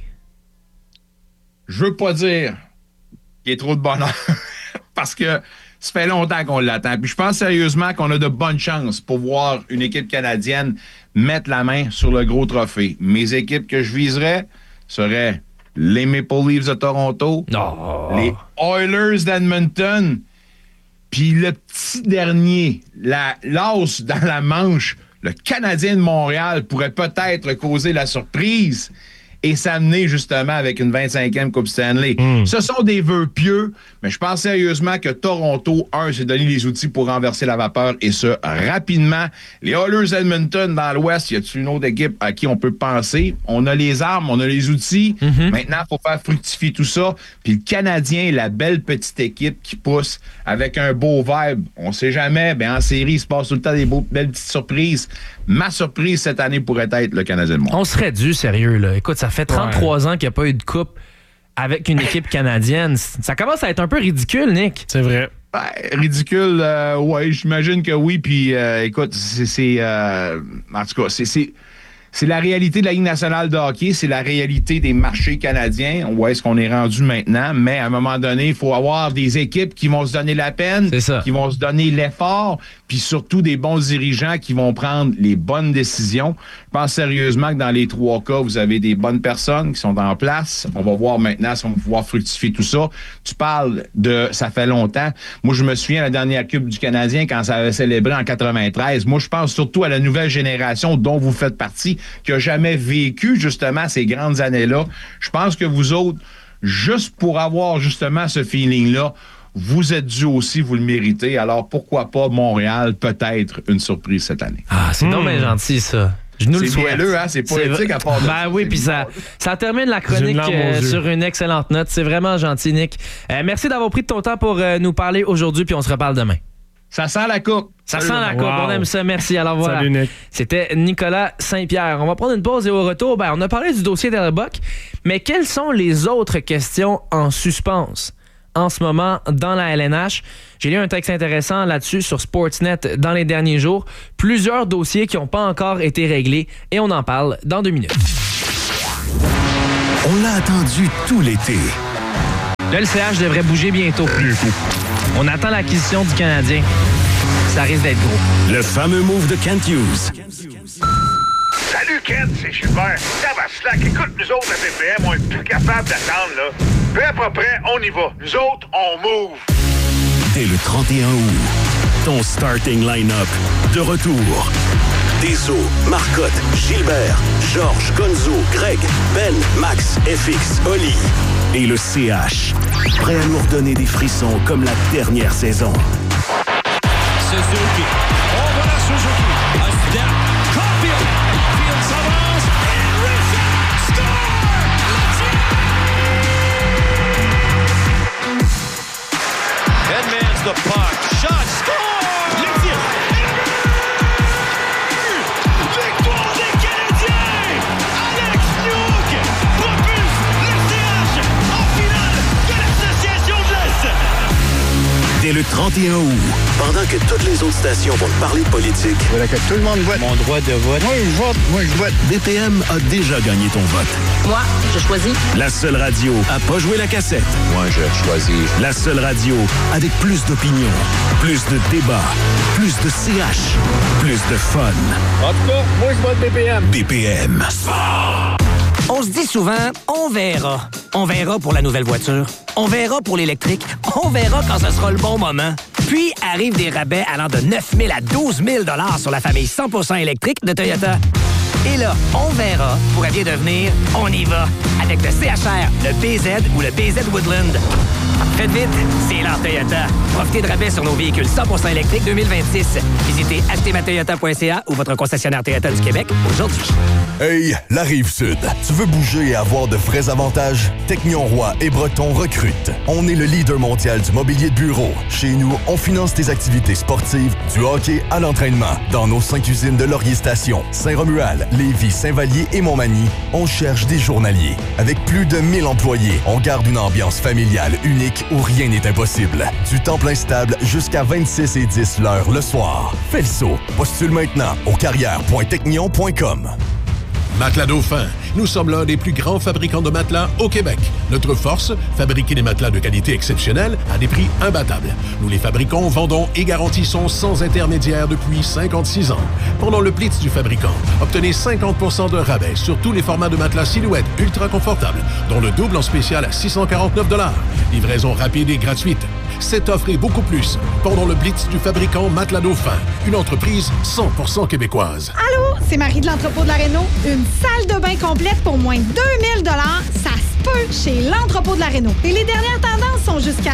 Je veux pas dire qu'il y a trop de bonheur parce que ça fait longtemps qu'on l'attend. Puis je pense sérieusement qu'on a de bonnes chances pour voir une équipe canadienne mettre la main sur le gros trophée. Mes équipes que je viserais seraient les Maple Leafs de Toronto, les Oilers d'Edmonton, puis le petit dernier, l'as dans la manche, le Canadien de Montréal pourrait peut-être causer la surprise et s'amener justement avec une 25e Coupe Stanley. Ce sont des vœux pieux, mais je pense sérieusement que Toronto, s'est donné les outils pour renverser la vapeur et ce, rapidement. Les Oilers Edmonton dans l'Ouest, y a-t-il une autre équipe à qui on peut penser? On a les armes, on a les outils. Maintenant, il faut faire fructifier tout ça. Puis le Canadien, la belle petite équipe qui pousse avec un beau vibe. On sait jamais, en série, il se passe tout le temps des belles petites surprises. Ma surprise cette année pourrait être le Canadien de Montréal. On serait dû, sérieux, là. Écoute, ça fait 33 ans qu'il n'y a pas eu de coupe avec une équipe canadienne. Ça commence à être un peu ridicule, Nick. C'est vrai. Ridicule, ouais, j'imagine que oui. Puis, écoute, en tout cas, c'est la réalité de la Ligue nationale de hockey, c'est la réalité des marchés canadiens. Où est-ce qu'on est rendu maintenant? Mais à un moment donné, il faut avoir des équipes qui vont se donner la peine, qui vont se donner l'effort, puis surtout des bons dirigeants qui vont prendre les bonnes décisions. Je pense sérieusement que dans les 3 cas, vous avez des bonnes personnes qui sont en place. On va voir maintenant si on va pouvoir fructifier tout ça. Tu parles de ça fait longtemps. Moi, je me souviens de la dernière Coupe du Canadien quand ça avait célébré en 93. Moi, je pense surtout à la nouvelle génération dont vous faites partie, qui n'a jamais vécu justement ces grandes années-là. Je pense que vous autres, juste pour avoir justement ce feeling-là, Vous êtes dû aussi, vous le méritez. Alors, pourquoi pas Montréal, peut-être une surprise cette année. Ah, c'est donc bien gentil, ça. Je nous le souhaite. C'est mielleux, hein? C'est poétique à part de Ben oui, puis ça termine la chronique sur une excellente note. C'est vraiment gentil, Nick. Merci d'avoir pris de ton temps pour nous parler aujourd'hui, puis on se reparle demain. Ça sent la coupe. Ça sent la coupe, on aime ça. Merci. Alors voilà. Salut, Nick. C'était Nicolas Saint-Pierre. On va prendre une pause et au retour, on a parlé du dossier d'Hellebuck, mais quelles sont les autres questions en suspens en ce moment dans la LNH? J'ai lu un texte intéressant là-dessus sur Sportsnet dans les derniers jours. Plusieurs dossiers qui n'ont pas encore été réglés et on en parle dans 2 minutes. On l'a attendu tout l'été. Le LCH devrait bouger bientôt. On attend l'acquisition du Canadien. Ça risque d'être gros. Le fameux move de Kent Hughes. Salut Kent, c'est Gilbert. Ça va slack. Écoute, nous autres à BPM, on est plus capable d'attendre, là. Peu à peu près, on y va. Nous autres, on move. Dès le 31 août, ton starting line-up de retour. Deso, Marcotte, Gilbert, Georges, Gonzo, Greg, Ben, Max, FX, Oli et le CH. Prêt à nous redonner des frissons comme la dernière saison. Suzuki. Oh, voilà Suzuki. A step. Caulfield. Field s'avance. And Richard score! Headman's the puck. Shot. Score! Le tir. Victoire des Canadiens! Alex Newhook propulse le CH en finale de l'Association de l'Est! Dès le 31 août, pendant que toutes les autres stations vont te parler de politique, Voilà que tout le monde vote. Mon droit de vote. Moi, je vote. BPM a déjà gagné ton vote. Moi, je choisis. La seule radio à pas jouer la cassette. Moi, je choisis. La seule radio avec plus d'opinion, plus de débats, plus de CH, plus de fun. En tout cas, moi, je vote BPM. BPM. On se dit souvent, on verra. On verra pour la nouvelle voiture. On verra pour l'électrique. On verra quand ce sera le bon moment. Puis arrivent des rabais allant de 9 000 à 12 000 $ sur la famille 100% électrique de Toyota. Et là, on verra pourrait bien devenir on y va avec le CHR, le BZ ou le BZ Woodland. Faites vite, c'est l'heure Toyota. Profitez de rabais sur nos véhicules 100% électriques 2026. Visitez achetezmatoyota.ca ou votre concessionnaire Toyota du Québec aujourd'hui. Hey, la Rive-Sud. Tu veux bouger et avoir de vrais avantages? Technion Roy et Breton recrutent. On est le leader mondial du mobilier de bureau. Chez nous, on finance tes activités sportives, du hockey à l'entraînement. Dans nos 5 usines de Laurier Station, Saint-Romuald, Lévis, Saint-Vallier et Montmagny, on cherche des journaliers. Avec plus de 1000 employés, on garde une ambiance familiale unique où rien n'est impossible. Du temps plein stable jusqu'à 26 et 10 l'heure le soir. Fais le saut. Postule maintenant au carrière.technion.com. Matelas Dauphin. Nous sommes l'un des plus grands fabricants de matelas au Québec. Notre force, fabriquer des matelas de qualité exceptionnelle à des prix imbattables. Nous les fabriquons, vendons et garantissons sans intermédiaire depuis 56 ans. Pendant le Blitz du fabricant, obtenez 50% de rabais sur tous les formats de matelas silhouette ultra confortables, dont le double en spécial à 649 $. Livraison rapide et gratuite. Cette offre et beaucoup plus pendant le Blitz du fabricant Matelas Dauphin, une entreprise 100% québécoise. Allô, c'est Marie de l'entrepôt de la Réno. Une salle de bain complète pour moins de 2000 $, ça se peut chez l'entrepôt de la Réno. Et les dernières tendances sont jusqu'à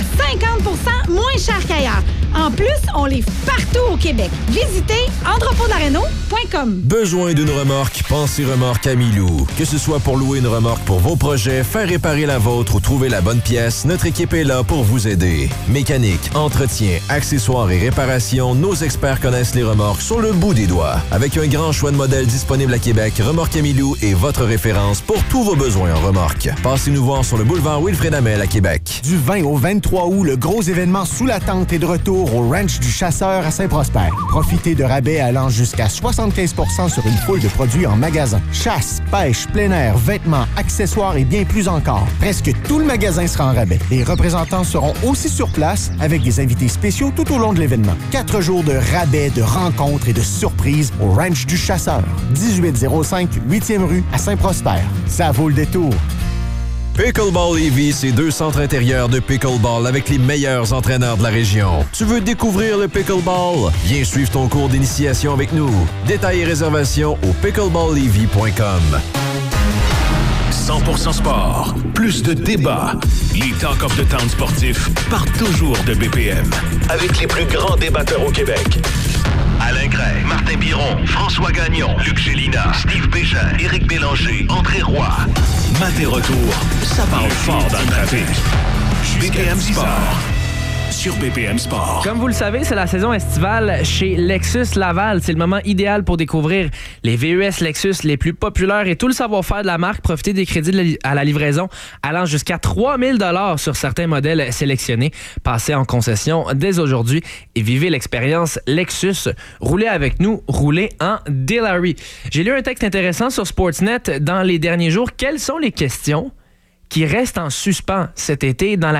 50% moins chères qu'ailleurs. En plus, on livre partout au Québec. Visitez entrepôtdelaréno.com. Besoin d'une remorque? Pensez Remorque Amilou. Que ce soit pour louer une remorque pour vos projets, faire réparer la vôtre ou trouver la bonne pièce, notre équipe est là pour vous aider. Mécanique, entretien, accessoires et réparation, nos experts connaissent les remorques sur le bout des doigts. Avec un grand choix de modèles disponibles à Québec, Remorque Amilou est votre référence pour tous vos besoins en remorque. Passez nous voir sur le boulevard Wilfrid Hamel à Québec. Du 20 au 23 août, le gros événement sous la tente est de retour au Ranch du Chasseur à Saint-Prosper. Profitez de rabais allant jusqu'à 75% sur une foule de produits en magasin. Chasse, pêche, plein air, vêtements, accessoires et bien plus encore. Presque tout le magasin sera en rabais. Les représentants seront aussi sur place avec des invités spéciaux tout au long de l'événement. 4 jours de rabais, de rencontres et de surprises au Ranch du Chasseur. 1805 8e rue à Saint-Prosper. Ça vaut le détour. Pickleball Lévis, c'est 2 centres intérieurs de pickleball avec les meilleurs entraîneurs de la région. Tu veux découvrir le pickleball? Viens suivre ton cours d'initiation avec nous. Détails et réservations au pickleballlévis.com. 100% sport. Plus de débats. Les Talk of the Town sportifs partent toujours de BPM. Avec les plus grands débatteurs au Québec. Alain Gray, Martin Biron, François Gagnon, Luc Gélina, Steve Bégin, Éric Bélanger, André Roy. Maté retour, ça parle fort dans le trafic. BPM Sport. Sur BPM Sport. Comme vous le savez, c'est la saison estivale chez Lexus Laval. C'est le moment idéal pour découvrir les VUS Lexus les plus populaires et tout le savoir-faire de la marque. Profitez des crédits à la livraison allant jusqu'à 3 000 $ sur certains modèles sélectionnés. Passez en concession dès aujourd'hui et vivez l'expérience Lexus. Roulez avec nous, roulez en Dilary. J'ai lu un texte intéressant sur Sportsnet dans les derniers jours. Quelles sont les questions qui restent en suspens cet été dans la